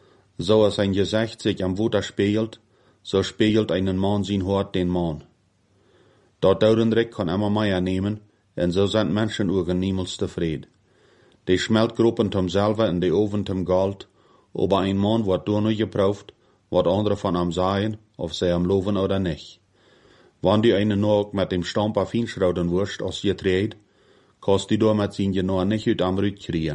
So als ein Gesicht sich am Wutter spiegelt, so spiegelt einen Mann sein Hort den Mann. Dort Daudenrick kann immer mehr nehmen, en so sind Menschenugen niemals zufrieden. Die Schmeltgruppen zum selber in die Oven zum Gold, aber ein Mann wird nur noch geprüft, wat andere von am sagen, ob sie am loven oder nicht. Wann die einen nur auch mit dem Stamper Fienschraudenwurst aus ihr dreht, kannst die da mit sin nur nicht ut am Rüt kriegen.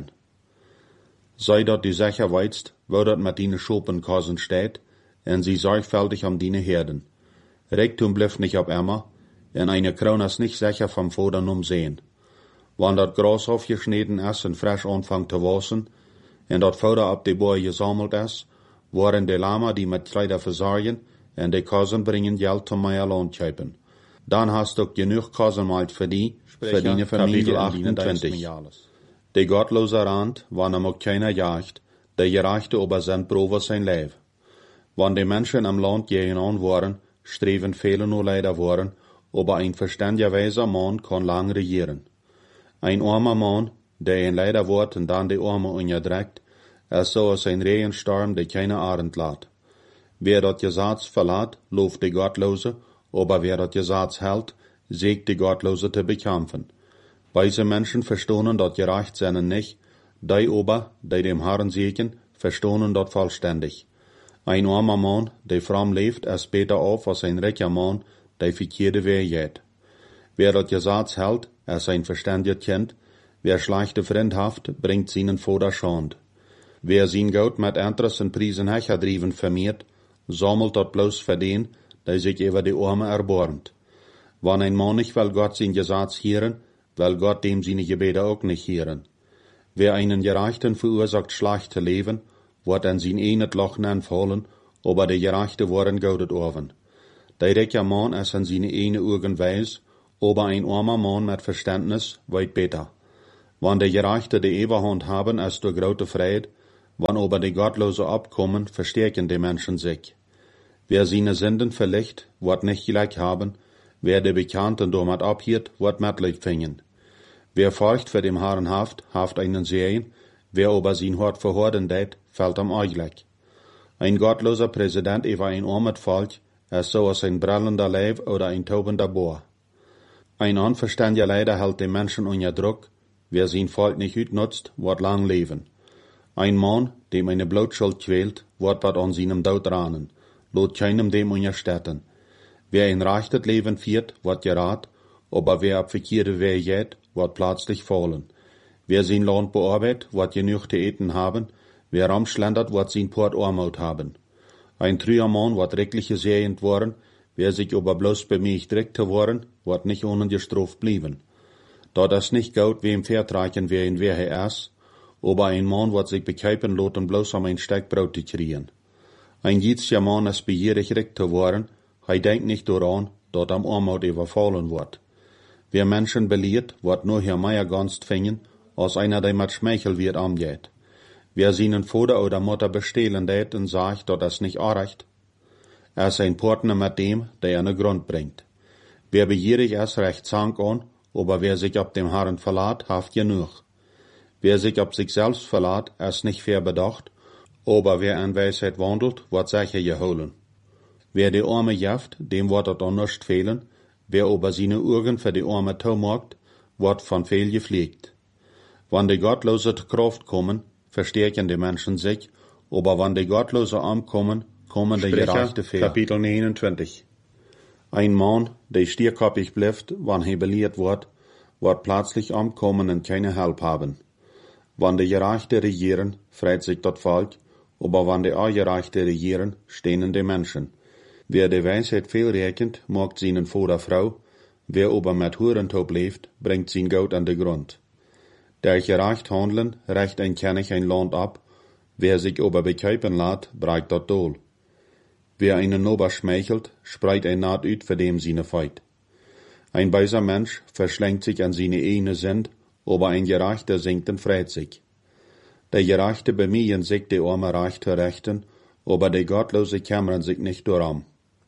Sei dort die sicher weizt, wo dort mit dine Schopenkassen steht, en sie sorgfältig am dine Herden. Rektum blifft nicht ab Emma, en eine Krone ist nicht sicher vom Fodern umsehen. Wann dort Gras aufgeschnitten ist und frisch anfängt zu wassen, en dort Futter ab die Boy gesammelt ist, waren die Lama, die mit Kleider versorgen, en die Kassen bringen Geld zum mehr Lohn kaufen. Dann hast du genug Kassenmalt für die, für die Familie achtundzwanzig. Die gottlose Rand, wann er auch keiner jagt, der gereichte aber sein Probe sein Leben. Wann die Menschen am Land gegeneinander waren, streben viele nur leider waren, aber ein verständiger weiser Mann kann lang regieren. Ein armer Mann, der ein leider wird und dann die Arme unterdrückt, ist so als ein Regensturm, der keine Arend lässt. Wer dort Gesetz verlässt, läuft die Gottlose, aber wer dort Gesetz hält, siegt die Gottlose zu bekämpfen. Weise Menschen verstohnen dort gerecht seinen nicht, die aber, die dem Herrn siegen, verstohnen dort vollständig. Ein armer Mann, der fromm lebt, ist besser auf als ein reicher Mann, der verkehrte Weg geht. Wer dort Gesetz hält, ist ein verständiger Kind, wer schlechte Freund haft, bringt seinen Vater Schand. Wer sein Geld mit Interessen Priesen hecherdriven vermehrt, sammelt dort bloß für den, der sich über die Arme erbarmt. Wann ein Mann nicht will Gott sein Gesetz hören, will Gott dem seine Gebete auch nicht hören. Wer einen Gerechten verursacht, schlecht zu leben, wird an sein einet Loch fallen, aber der Gerechte worden gaudet oven. Der reiche Mann ist an seine eine Augen weiß, Aber ein armer Mann mit Verständnis weit besser. Wann die Gerechte die Eberhand haben als der große Fried, wann aber die Gottlose abkommen, verstärken die Menschen sich. Wer seine Sünden verlicht, wird nicht gleich haben, wer die Bekannten damit abhielt, wird Mitleid finden. Wer furcht für dem Herrn haft, haft einen Sehen, wer aber sein Hort verhorden det, fällt am Eugleich. Ein gottloser Präsident über ein armes Volk, ist so als ein brennender Leib oder ein tobender Bohr. Ein unverständiger Leiter hält den Menschen unter Druck, wer sein Volk nicht utnutzt, wird lang leben. Ein Mann, dem eine Blutschuld quält, wird bald an seinem Tod rahnen, lot keinem dem unterstetten. Wer ein rechtes Leben führt, wird gerat, aber wer auf verkehrte Wege geht, wird plötzlich fallen. Wer sein Land bearbeitet, wird genug zu eten haben, wer ramschlendert, wird sein Port Armut haben. Ein trüher Mann wird rechtlich gesegnet worden, wer sich aber bloß bemüht, direkt zu worden, wird nicht ohne gestraft blieben. Da das nicht gut, wem vertragen, wer in wer er ist, aber ein Mann wird sich bekeipen lassen, bloß um ein Stück Brot zu kriegen. Ein jüdischer Mann ist begierig, recht zu worden, er denkt nicht daran, dort am Armut überfallen wird. Wer Menschen belehrt, wird nur hier mehr Gunst finden, als einer, der mit Schmeichel wird angeht. Wer seinen Vater oder Mutter bestehlen tät und sagt, dass das nicht anreicht, er ist ein Partner mit dem, der einen Grund bringt. Wer begierig ist, recht Zank an, aber wer sich auf dem Herrn verlässt, haft genug. Wer sich auf sich selbst verlässt, ist nicht fair bedacht, aber wer an Weisheit wandelt, wird sicher geholen. Wer die Arme jaft, dem wird es auch nicht fehlen, wer aber seine Augen für die Arme taumacht, wird von viel gepflegt. Wann die Gottlose zur Kraft kommen, verstärken die Menschen sich, aber wann die Gottlose ankommen, kommen die Gerechte fair. Kapitel neunundzwanzig. Ein Mann, der stierkoppig bleibt, wann er belehrt wird, wird plötzlich ankommen und keine Hilfe haben. Wann die Gerechte regieren, freut sich das Volk, aber wann die Ungerechte regieren, stehen die Menschen. Wer die Weisheit viel rechnet, mag seinen Vater Frau, wer aber mit Hurentop lebt, bringt sein Geld an den Grund. Der gerecht handeln, recht ein König ein Land ab, wer sich aber bekeipen lässt, breigt das Dohl. Wer einen Nober schmeichelt, spreit ein Naht ut für dem seine Feit. Ein weiser Mensch verschlängt sich an seine eigene Sünd, aber ein Gerechter singt und freut sich. Der Gerechte bemühen sich, die arme Reich zu rechten, aber die Gottlose kümmern sich nicht darum.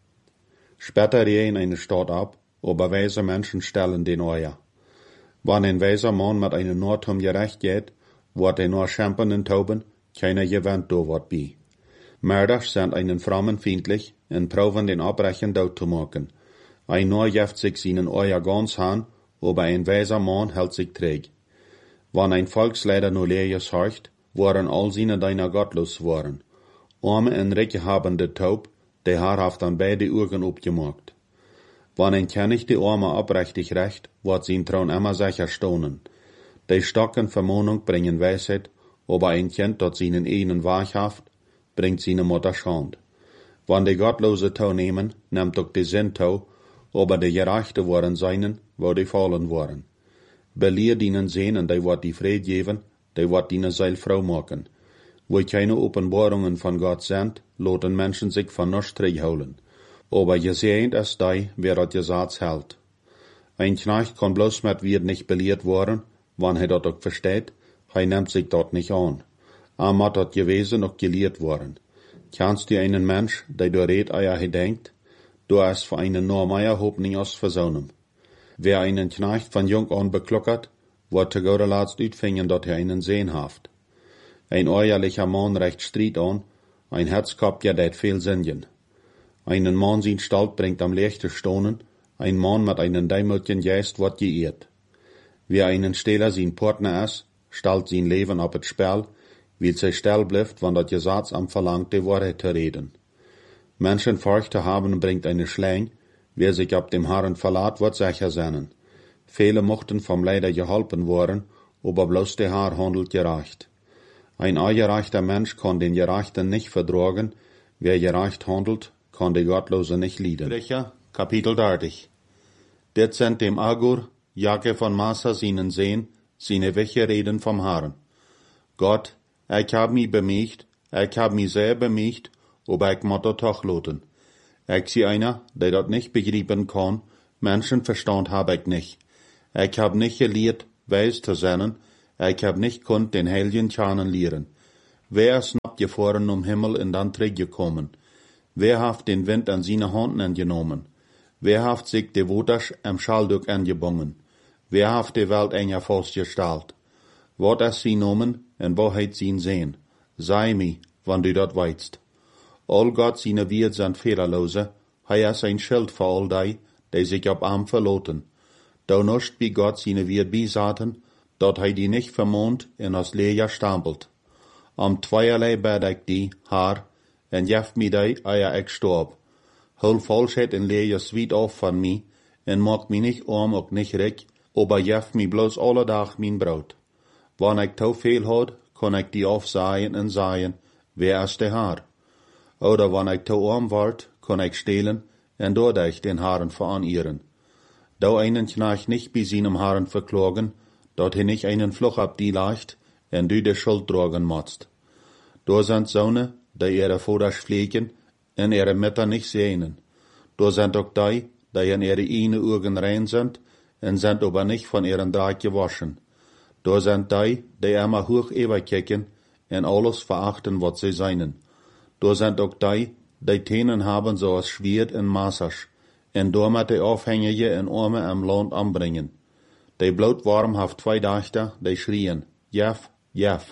Später rehen eine Stadt ab, aber weise Menschen stellen den Euer. Wann ein weiser Mann mit einem Nordturm gerecht geht, wird er nur schämpern und tauben, keiner gewinnt da wird bei. Mörders sind einen Frommen feindlich und proben den Abbrechen dort zu machen. Ein nur jeft sich seinen Euer ganz han, aber ein weiser Mann hält sich träg. Wann ein Volksleider nur Leers horcht, waren all seine deiner gottlos waren. Arme und Ricke haben de Taub, der Herr haft an beide Augen abgemacht. Wann ein König die Arme abrechtig recht, wird sein Thron immer sicher stonen. Die stocken Vermahnung bringen Weisheit, aber ein Kind, dat seinen einen wahrhaft, bringt seine Mutter Schand. Wann die Gottlose Tau nehmen, nimmt auch die Sinn Tau, aber die Gerechte waren seinen, wo die fallen waren. Beleer dienen sehen, und die wird die Fried geben, die wird dienen Seil Frau machen. Wo keine Offenbarungen von Gott sind, loten Menschen sich von nichts zurückholen. Aber gesehnt ist die, wer das Gesetz hält. Ein Knecht kann bloß mit wird nicht belehrt worden, wann er das auch versteht, er nimmt sich dort nicht an. Er muss das gewesen auch gelehrt worden. Kannst du einen Mensch, der du red eier gedenkt, du hast für einen Normeier Hoffnung aus versonnen. Wer einen Knecht von jung an beklockert, wird zu gauder Letzt utfingen, dat er einen Sehen haft. Ein eierlicher Mann recht Streit an, ein Herzkopf ja det viel Sinnen. Einen Mann sin Stalt bringt am leichten Stonen, ein Mann mit einem dämmelten Geist wird geehrt. Wer einen Stehler sin Partner ist, stellt sein Leben auf das Spiel, weil sie still bleibt, wann das Gesetz am verlangt, die Wahrheit zu reden. Menschen Furcht zu haben bringt eine Schläng, wer sich auf dem Herrn verlässt, wird sicher sein. Viele mochten vom Leider geholfen worden, aber bloß der Herr handelt gerecht. Ein ungerechter Mensch kann den Gerechten nicht vertragen, wer gerecht handelt, kann die Gottlose nicht lieben. Sprecher, Kapitel dreißig. Det sind dem Agur, Jacke von Massa seinen Sehen, seine Wäche reden vom Herrn. Gott, ich hab mich bemüht, ich hab mich sehr bemüht, aber ich muss das doch loten. Ich sie einer, der das nicht begreifen kann, Menschenverstand hab ich nicht. Ich hab nicht gelehrt, weis zu sein. Ich hab nicht konnt den Heiligen Tjanen lehren. Wer snappt gefahren um Himmel und dann zurückgekommen? Wer haft den Wind an seine Hand angenommen? Wer haft sich de Woters am Schalduk angebungen? Wer haft de Welt enger festgestellt? Wat is sie nomen en wo heit sie sehen? Sei mi, wann du dat weißt. All Gott seine Wirt sind fehlerlose, hij is ein Schild für all die, die sich op am verloten. Da nuscht wie Gott seine Wirt bisaten, dat hij die nicht vermont en als Leer stampelt. Am zweierlei bed ik die, haar, en jeft mi die, eier ik storb. Hul Falschheit en Leer zwiet auf van mi, en maakt mi nicht arm ook nicht rik, aber jeft mi bloß alle dag min brood. Wann ik te veel had, kon ik die afzaaien en zaaien, wer is de haar? Oder wann ik te arm ward, kon ik stehlen en doordat den Haaren veranieren. Da einen Knach nicht bei seinem Haaren verklagen, dat hij nicht einen Fluch ab die leicht en du de Schuld tragen motst. Da sind Sonne, die ihre Voders pflegen en ihre Mütter nicht sehnen. Da sind auch die, die in ihre eine Augen rein sind en sind aber nicht von ihren Dreck gewaschen. Da sind die, die immer hoch überkicken en alles verachten, was sie seinen. Da sind auch die, die Tänen haben so als Schwert en Massage, en damit die Aufhängige en Arme am Land anbringen. Die blootwarm haft zwei Dachter, die schrien, Jef, Jef.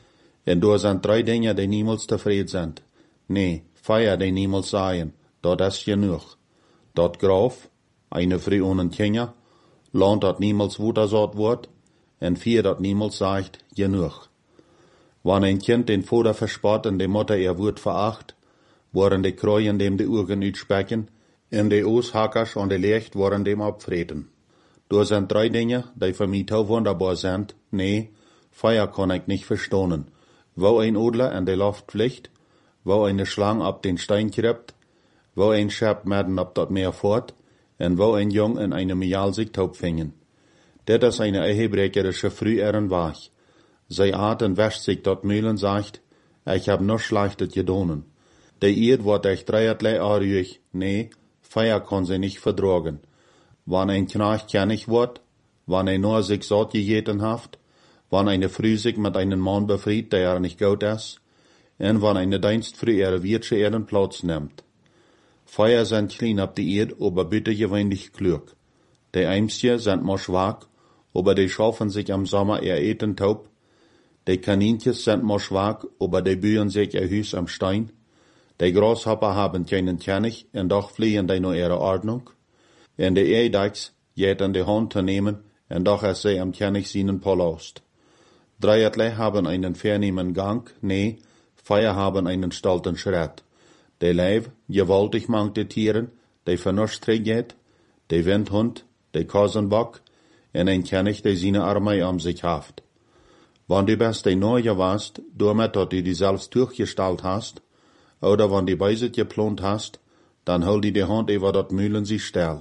En da sind drei Dinge, die niemals tevreden sind. Nee, Feier, die niemals seien, dat is genug. Dat Graf, eine Frau ohne Kinder, Land, dat niemals Wutersaat wordt, en vier, dat niemals sagt, genug. Wann ein Kind den Vater verspott en die Mutter ihr Wort veracht, waren die Kreuen dem die Augen uitspecken, en die Ooshackers und die Licht waren dem abfreten. Da sind drei Dinge, die für mich so wunderbar sind, nee, Feier kann ich nicht verstohnen. Wo ein Adler an die Luft fliegt, wo eine Schlange ab den Stein krept, wo ein Schab mitten ab dat Meer fort, en wo ein Jung in einem Jahl sich taub fingen. Dat is eine ehebrecherische Früheren Wach. Zij aat en wäscht sich dat Mühlen sagt, ich hab noch Schlechtes gedonen. Der Eid wordt ich dreierlei anrühig, nee, Feier kann sie nicht verdragen. Wann ein Knach kennig wird, wann ein nur sich satt gegeten haft, wann eine Früh sich mit einem Mann befried, der er nicht gut ist, en wann eine Dienstfrüh ihre Wirtsche ihren Platz nimmt. Feier sind klein ab die Erd, aber bitte gewöhnlich klug. Die Eimsje sind mal schwach, aber die schaffen sich am Sommer ihr Eten taub. Die Kanincjes sind mal schwach, aber die bühen sich ihr Hüs am Stein. Die Grashopper haben keinen Kennig, en doch fliehen die nur ihre Ordnung. En die Eidechs jet an die Hand zu nehmen, en doch es sie am Kennig seinen Palast. Dreierlei haben einen vornehmen Gang, nee, Feier haben einen stolzen Schritt. Die Leib, gewaltig mangte Tieren, die Vernunft trägt, die Windhund, die Kosenbock, en ein Kennig, die seine Armee am sich haft. Wann du best die Neue warst, damit, dass du die selbst durchgestellt hast, oder wann die Beiset geplant hast, dann hol die die Hand über dat Mühlen sie still.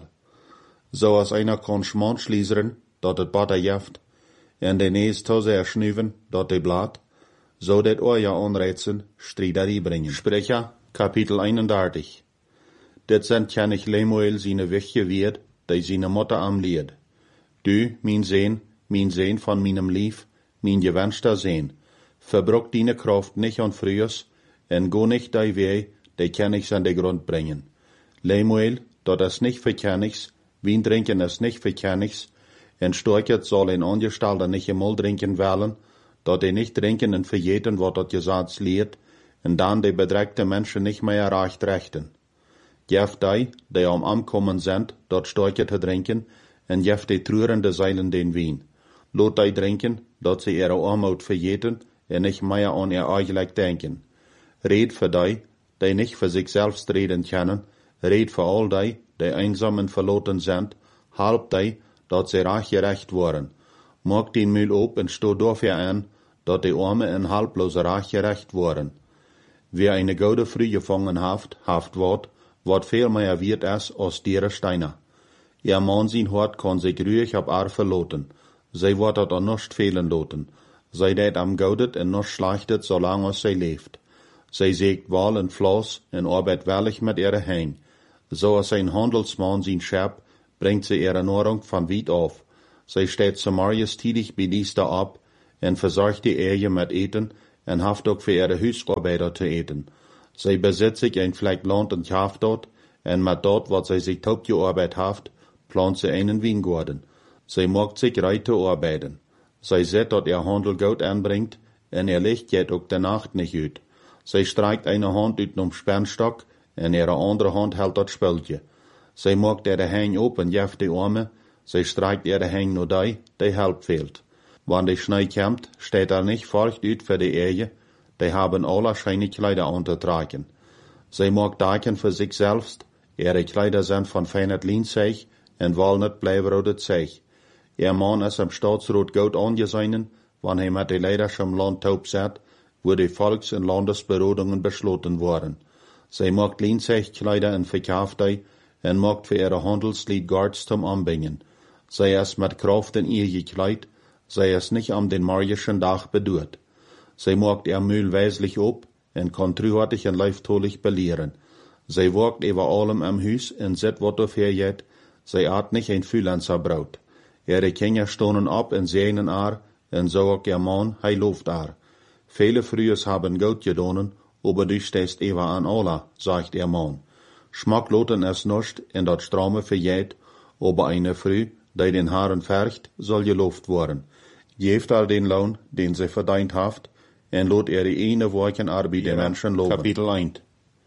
So als einer kann Schmand schließen, dat het Butter jeft, en de Nees to sehr schnüven, dat de Blatt, so dat euer Anreizen Striederie bringen. Sprecher, Kapitel einunddreißig. Dit sind kennig Lemuel seine Wichtje wird, die seine Mutter am Lied. Du, mein Sehn, mein Sehn von meinem Lief, mein gewünschter Sehn, verbruck deine Kraft nicht an frühers, en go nicht dei weh, die Kennigs an de Grund bringen. Lemuel, dat is nicht für Kennigs, Wien trinken is nicht für Kennigs, en Storchet soll ein Angestellter nicht einmal trinken wollen, dat die nicht trinken en verjeten, wat dat Gesetz lehrt, en dann die bedreckte Menschen nicht mehr erreicht rechten. Jeft die, die am Ankommen sind, dat Storchet te trinken, en jeft die trurende Seilen den Wien. Lot die trinken, dat sie ihre Armut verjeten, en nicht mehr an ihr eigentlich denken. Red für die, die nicht für sich selbst reden können, red für all die, die einsam und verloren sind, halb die, dat sie reich gerecht worden. Mag den Müll op und sto dafür an, dat die Arme en halblose reich gerecht worden. Wer eine gute Früh gefangen haft, haft wat, wat viel mehr wird es als dere Steiner. Ihr Mann sein Hort kann sich ruhig ab Ar verloten. Sie wird dat an nicht fehlen loten. Sie det am gaudet en nicht schlechtet, solange sie lebt. Sie sägt Wal und Floss en arbeit wellig mit ihre Hein. So als ein Handelsmann sein Schab, bringt sie ihre Nahrung von weit auf. Sie steht Samarias tidig bei Dienste ab en versorgt die Ehe mit Eten en haft ook für ihre Huisarbeiter zu eten. Sie besitzt sich ein Fleck Land und Schaaf dort, en mit dort, wat sie sich taub gearbeitet haft, plant sie einen Weingarten. Sie mag sich reite arbeiten. Sie sieht, dat ihr Handel Geld anbringt, en ihr Licht geht ook de Nacht nicht uit. Sie streikt eine Hand uit nom Spernstock, en ihre andere Hand hält dat Spultje. Sie mag ihre Hang op en jeft die Arme, sie streikt ihre Hang nur die, die Help fehlt. Wann die Schnee kommt, steht er nicht furcht uit für die Ehe, die haben alle scheine Kleider anzutragen. Sie mag daken für sich selbst, ihre Kleider sind von feinet Lienzeug en walnut bleiberodet Zeug. Ihr Mann ist am Staatsrat gut angesehen, wann er mit die Leiders im Land taub sat, wo die Volks- und Landesberodungen beschlossen wurden. Sie mag Lienzeugkleider en verkauft die, en mag für ihre Handelslied Guards zum Anbringen. Sie ist mit Kraft in ihr gekleid, sie ist nicht am den morgischen Tag bedurt. Sie mag ihr Mühl weislich ob, en kann trühartig en leiftolig belehren. Sie wagt über allem am Hus en sit wat auf ihr jet, sie hat nicht ein Fühlenzer Braut. Ihre Kinder stonen ab en sehnen ar, en so auch ihr Mann, hei loft ar. Viele Frühes haben Geld gedonen, aber du stehst ewa an Allah, sagt ihr Mann. Schmack loten es nicht, en dat Strame verjäht, aber eine Früh, die den Haaren färcht, soll geloft worden. Geeft all den Lohn, den sie verdient haft, en lot ihre eine Wochen Arbeit den Menschen loben. Kapitel eins.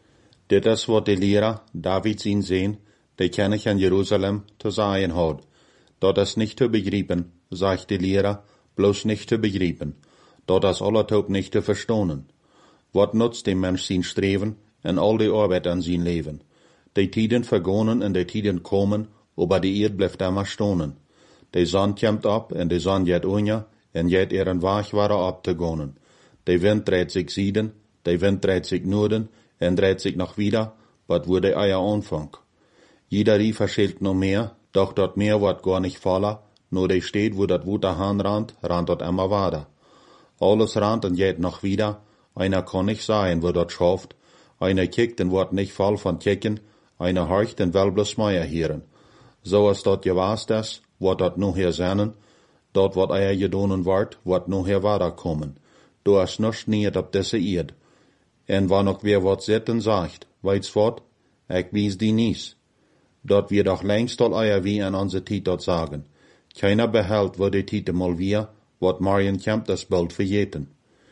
Dit is wat de Lehrer David zien sehen, die König in Jerusalem zu sagen hat. Dat is nicht zu begreifen, sagt die Lehrer, bloß nicht zu begreifen. Dat is allertaub nicht zu verstohnen. Wat nutzt dem Mensch sein Streben en all die Arbeit an sein Leben? Die Tiden vergonnen en die Tiden kommen, aber die Erd bleibt immer stonen. Die Sonne kommt ab en die Sonne geht unja, en jet ihren Weg war abzugonnen. Die Wind dreht sich Süden, die Wind dreht sich Norden, en dreht sich noch wieder, wat wurde euer Anfang. Jeder Rief verschilt noch mehr, doch dort Meer wird gar nicht voller, nur die steht, wo dat Wuter Hahn rannt, rannt dort immer weiter. Alles rannt und geht noch wieder, einer kann nicht sagen, wo dort schafft, einer kickt und wird nicht voll von kicken, einer horcht und will bloß Meier hören. So ist dort gewaßt das, wird dort noch hier sehnen, dort wird euer gedonen wird, wird noch hier weiterkommen. Du hast nicht nicht ab diese Erd. En wann auch wer wat sitten sagt, weit's fort, ich wies die nies. Dort wir doch längst all euer wie an unser Tiet dort sagen. Keiner behält, wo die Tiete mal wir, wat Marien kämmt das bald verjeten.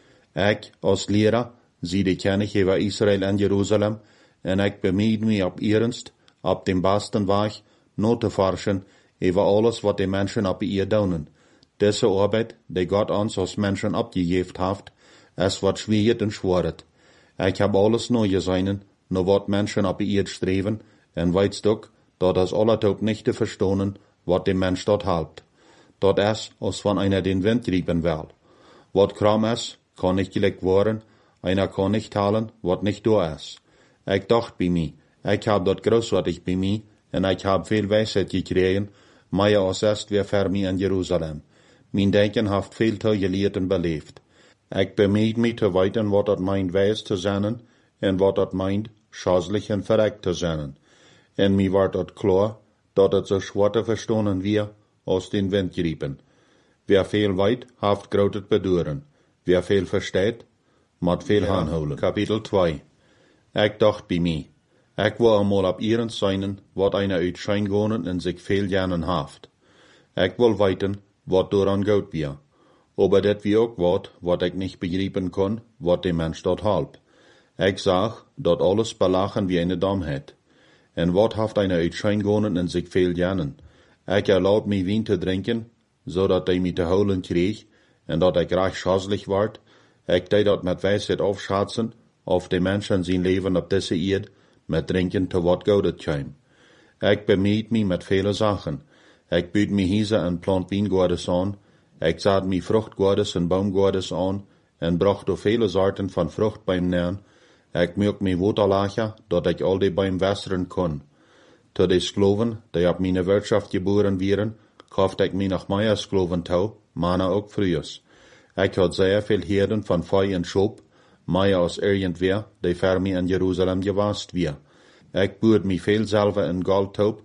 Ich, als Lehrer, sie die König über Israel en Jerusalem, en ich bemüht mich ab ernst, ab dem besten Weg, nur zu forschen, über alles, wat die Menschen ab ihr daunen. Diese Arbeit, die Gott uns als Menschen abgegeben hat, es wird schwierig und schworet. Ich hab alles neu gesehen, nur wat Menschen ab ihr streben, en weit's doch, dat das allertaub nicht zu verstohnen, wat dem Mensch dort halbt. Dort es, als von einer den Wind riepen will. Wat kram es, kann nicht gelegt worden, einer kann nicht talen, wat nicht da es. Ich dacht bei mir, ich hab dort großartig bei mir, en ich hab viel Weisheit gekriegen, mehr als erst wer für mich in Jerusalem. Mein Denken haft viel zu gelehrt und belebt. Ich bemüht mich zu weiten, wat dat meint weis zu sein, en wat dat meint schaslich und verreckt zu sein. En mir ward dat klar, dat het so schwer zu verstohnen wir, aus den Wind geriepen. Wer viel weit, haft grotet beduren. Wer viel versteht, mat viel ja. Anholen. Kapitel zwei. Ich dacht bei mir, ich war einmal ab ihren Seinen, wat einer uit Scheingonen in sich viel Jahren haft. Ich will weiten, wat daran gut wir. Aber det wie auch wat, wat ich nicht begreifen kann, wat der Mensch dort halb. Ich sag, dort alles belachen wie eine Dummheit. En wat haft einer uit Scheingonen in sich viel Jahren. Ich erlaub mi Wein zu trinken, so dat ich mi te holen krieg, en dat ich reich schaslich ward. Ich dei dat mit Weisheit aufschatzen, auf die Menschen sein Leben auf diese Erd, mit Trinken zu wat goudet käm. Ich bemüht mi mit viele Sachen. Ich büt mi Hiese en plant Weingordes an, ich saat mi Fruchtgordes en Baumgordes an, en bracht auf viele Sorten von Frucht beim Nähren. Ich mög mi Waterlacher, dat ich all die beim wässern kann. Zu die Skloven, die ab meine Wirtschaft geboren wären, kauft ich mi nach meiner Skloven tau, mana auch frühers. Ich had sehr viel Herden von Feu und Schop, mehr als irgendwer, die für mi in Jerusalem gewast wir. Ich buurt mi viel selber in Goldtaub,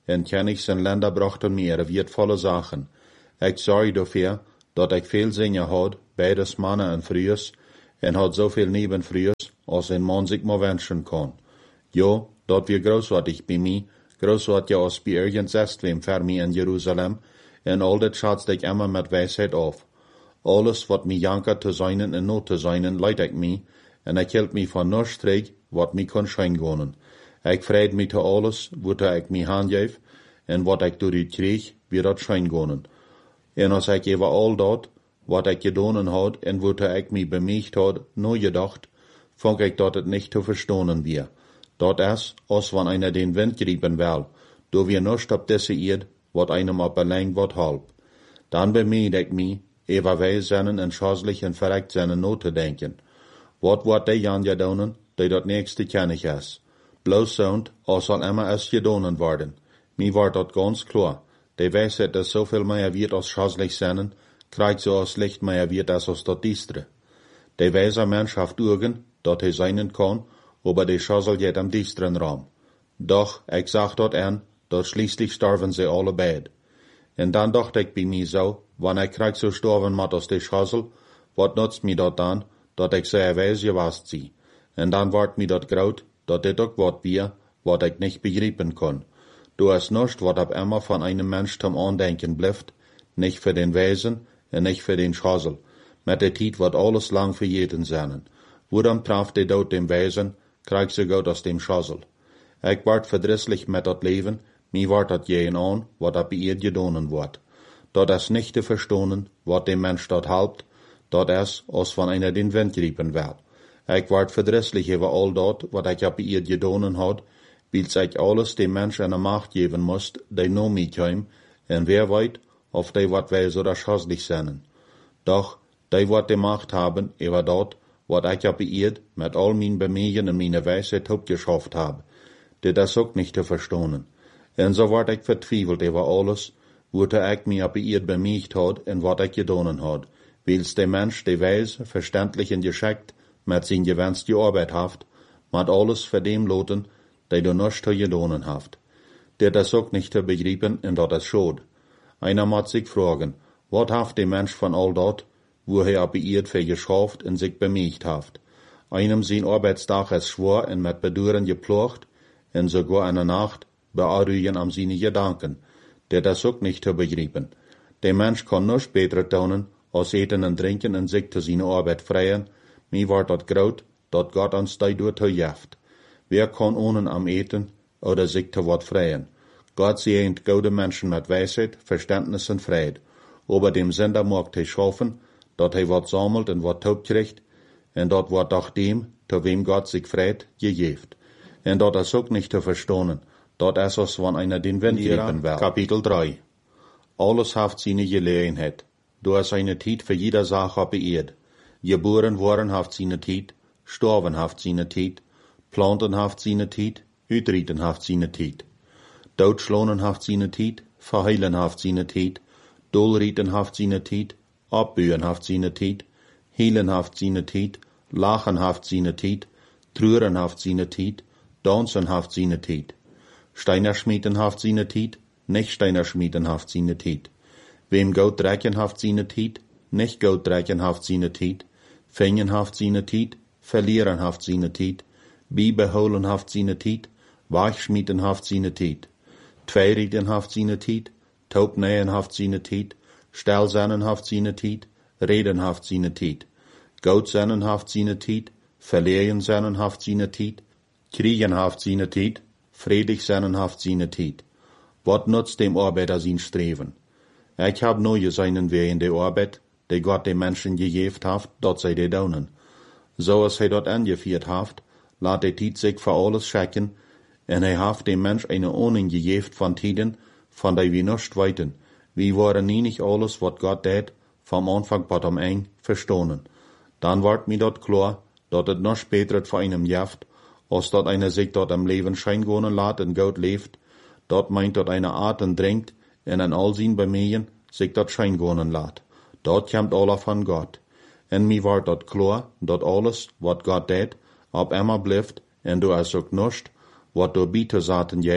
en Königs en Länder brachten mir wertvolle Sachen. Ik sorg dafür, dat ik veel zingen had, beides mannen en vrouws, en had zoveel nebenvrouws, als een man zich maar wensen kon. Ja, dat weer großartig bij mij, großartig als bij ergens zestwem voor mij in Jeruzalem, en al dat schatzte ik immer met wijsheid af. Alles wat mij janker te zijn en not te zijn, leid ik mij, en ik hield mij van niets terug, wat mij kon schijngonen. Ik vreed mij te alles, wat ik mij handgeef, en wat ik door u kreeg, weer dat schijngonen. En als ik over al dat, wat ik gedaan had, en wat ik mij bemeegd had, nooit gedacht, vond ik dat het niet te verstonen weer. Dat is, als van einer den Wind griepen wil, door wir nicht op deze eerd, wat einem op alleen wat halp. Dan bemeed ik mij, over wij zijn en schazelig en verrekt zijn not te denken. Wat wordt die Jan gedaan, die dat nächste kennig is? Bloos zo'n, als zal immer es gedaan worden. Mij wordt dat ganz klar. Die wijsheid dat zoveel meer wird als schazelig zijn, krijgt zo als licht meer wird als als dat diestre. Die wijze mens heeft ogen, dat hij zijn kan, aber die schazel jet am diesteren raam. Doch, ik zag dat aan, dat schließlich sterven ze alle beid. En dan dacht ik bij mij zo, wanneer ik krijg zo sterven mat als die schazel, wat nutzt mij dat dan, dat ik zo wijs gewast zie. En dan wordt mij dat groot, dat dit ook wat weer, wat ik niet begrijpen kon. Du is nichts, wat op immer van einem Mensch zum Andenken blijft, nicht für den Weisen en nicht für den Schazel. Met de tijd wordt alles lang vergeten zijn. Wo dan traf de dood dem Weisen, krijg ze goud als dem Schazel. Ik word verdrisselijk met dat leven, mij wordt dat jeen aan, wat op eerd gedaan wordt. Dat is niet te verstonen, wat dem Mensch dat helpt, dat is, als van einer den Wind griepen wil. Ik word verdrisselijk over al dat, wat ik op eerd gedaan had, wils ik alles dem Mensch eine Macht geben moest, die no mij kwam, en wer weet, of die wat wijs oder schazelig zijn. Doch, die wat de Macht haben, over dat, wat ik op eerd, met al mijn bemegen en mijn wijsheid opgeschafft heb. Dit is ook niet te verstonen. En zo word ik vertwijfeld over alles, wat ik mij op eerd bemeegd had en wat ik gedaan had, wils de Mensch de wijs, verständlich en geschickt, met zijn gewenste arbeid heeft, met alles voor dem loten, die du nichts te gedaan heeft. Dit is ook niet te begrijpen en dat is schade. Einer moet zich vragen, wat heeft de Mensch van al dat, wo hij op eerd voor geschaft en zich bemeegd heeft. Einem zijn arbeidsdag is schwer en met beduren geploegd, en sogar eine Nacht bearruigen am seine Gedanken. Dit is ook niet te begrijpen. De Mensch kan nichts beter tun, als eten en drinken en zich te zijn arbeid vrijen, mij wordt dat groot, dat God ons daardoor toegeeft. Wer kan ohne am eten oder sich te wat vrijen? Gott segnet gute Menschen mit Weisheit, Verständnis und Fried. Aber dem Sünder mag hij schaffen, dat hij wat sammelt en wat taub kriegt, en dat wordt doch dem, te wem Gott sich Fried gegeeft. En dat is ook niet te verstonen, dat is als van einer den Wind geben will. Kapitel drei. Alles haft seine Gelegenheit. Du hast eine Tijd für jeder Sache op eerd. Geboren worden haft seine Tijd, sterben haft seine Tijd, planten haft seine Tijd, uitrieten haft seine Tijd. Doodschlonen haft seine Tijd, verheilen haft seine Tijd, dolrieten haft seine Tijd, abbühen haft seine Tijd, helen haft seine Tijd, lachen haft seine Tijd, treuren haft seine Tijd, dansen haft seine Tijd. Steiner schmieden haft seine Tijd, nicht Steiner schmieden haft seine Tijd. Wem Goud drecken haft seine Tijd, nicht Goud drecken haft seine Tijd. Fängen haft seine Tijd, verlieren haft seine Tijd. Biebeholen haft seine Tijd, Weichschmieden haft seine Tijd. Tweerieden haft seine Tijd, taubnähen haft seine Tijd, stelzennen haft seine Tijd, reden haft seine Tijd. Goudzennen haft seine Tijd, verleeren zennen haft seine Tijd, kriegen haft seine Tijd, vredig zennen haft seine Tijd. Wat nutzt dem Arbeiter sein Streven? Ich hab neue seinen Weh in der Arbeit, die Gott den Menschen gegeben hat, dat zij die doen. So als hij dat angevierd heeft, laat de tijd zich voor alles schikken, en hij heeft dem Mensch eine Ahnung gegeben van tijden, van die wir nicht weten. Wir waren nie nicht alles, wat Gott deed, vom Anfang bis am Ende verstonen. Dan wordt mir dat klar, dat het noch beter voor einem jaft, als dat einer sich dort am Leben scheingonen laat en Gott leeft, dat meint dat einer aten drinkt, en an all zijn bemegen sich dat scheingonen laat. Dat komt alle van Gott. En mir wordt dat klar, dat alles, wat Gott deed, op immer blijft, en du is ook nichts, wat du bieten zaten jet,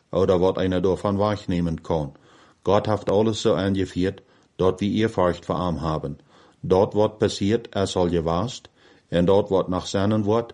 oder was einer davon wahrnehmen kann. Gott hat alles so angeführt, dort wie ihr Furcht vor ihm haben. Dort wat passiert, er soll gewasst, en dort wat nach seinen Wort,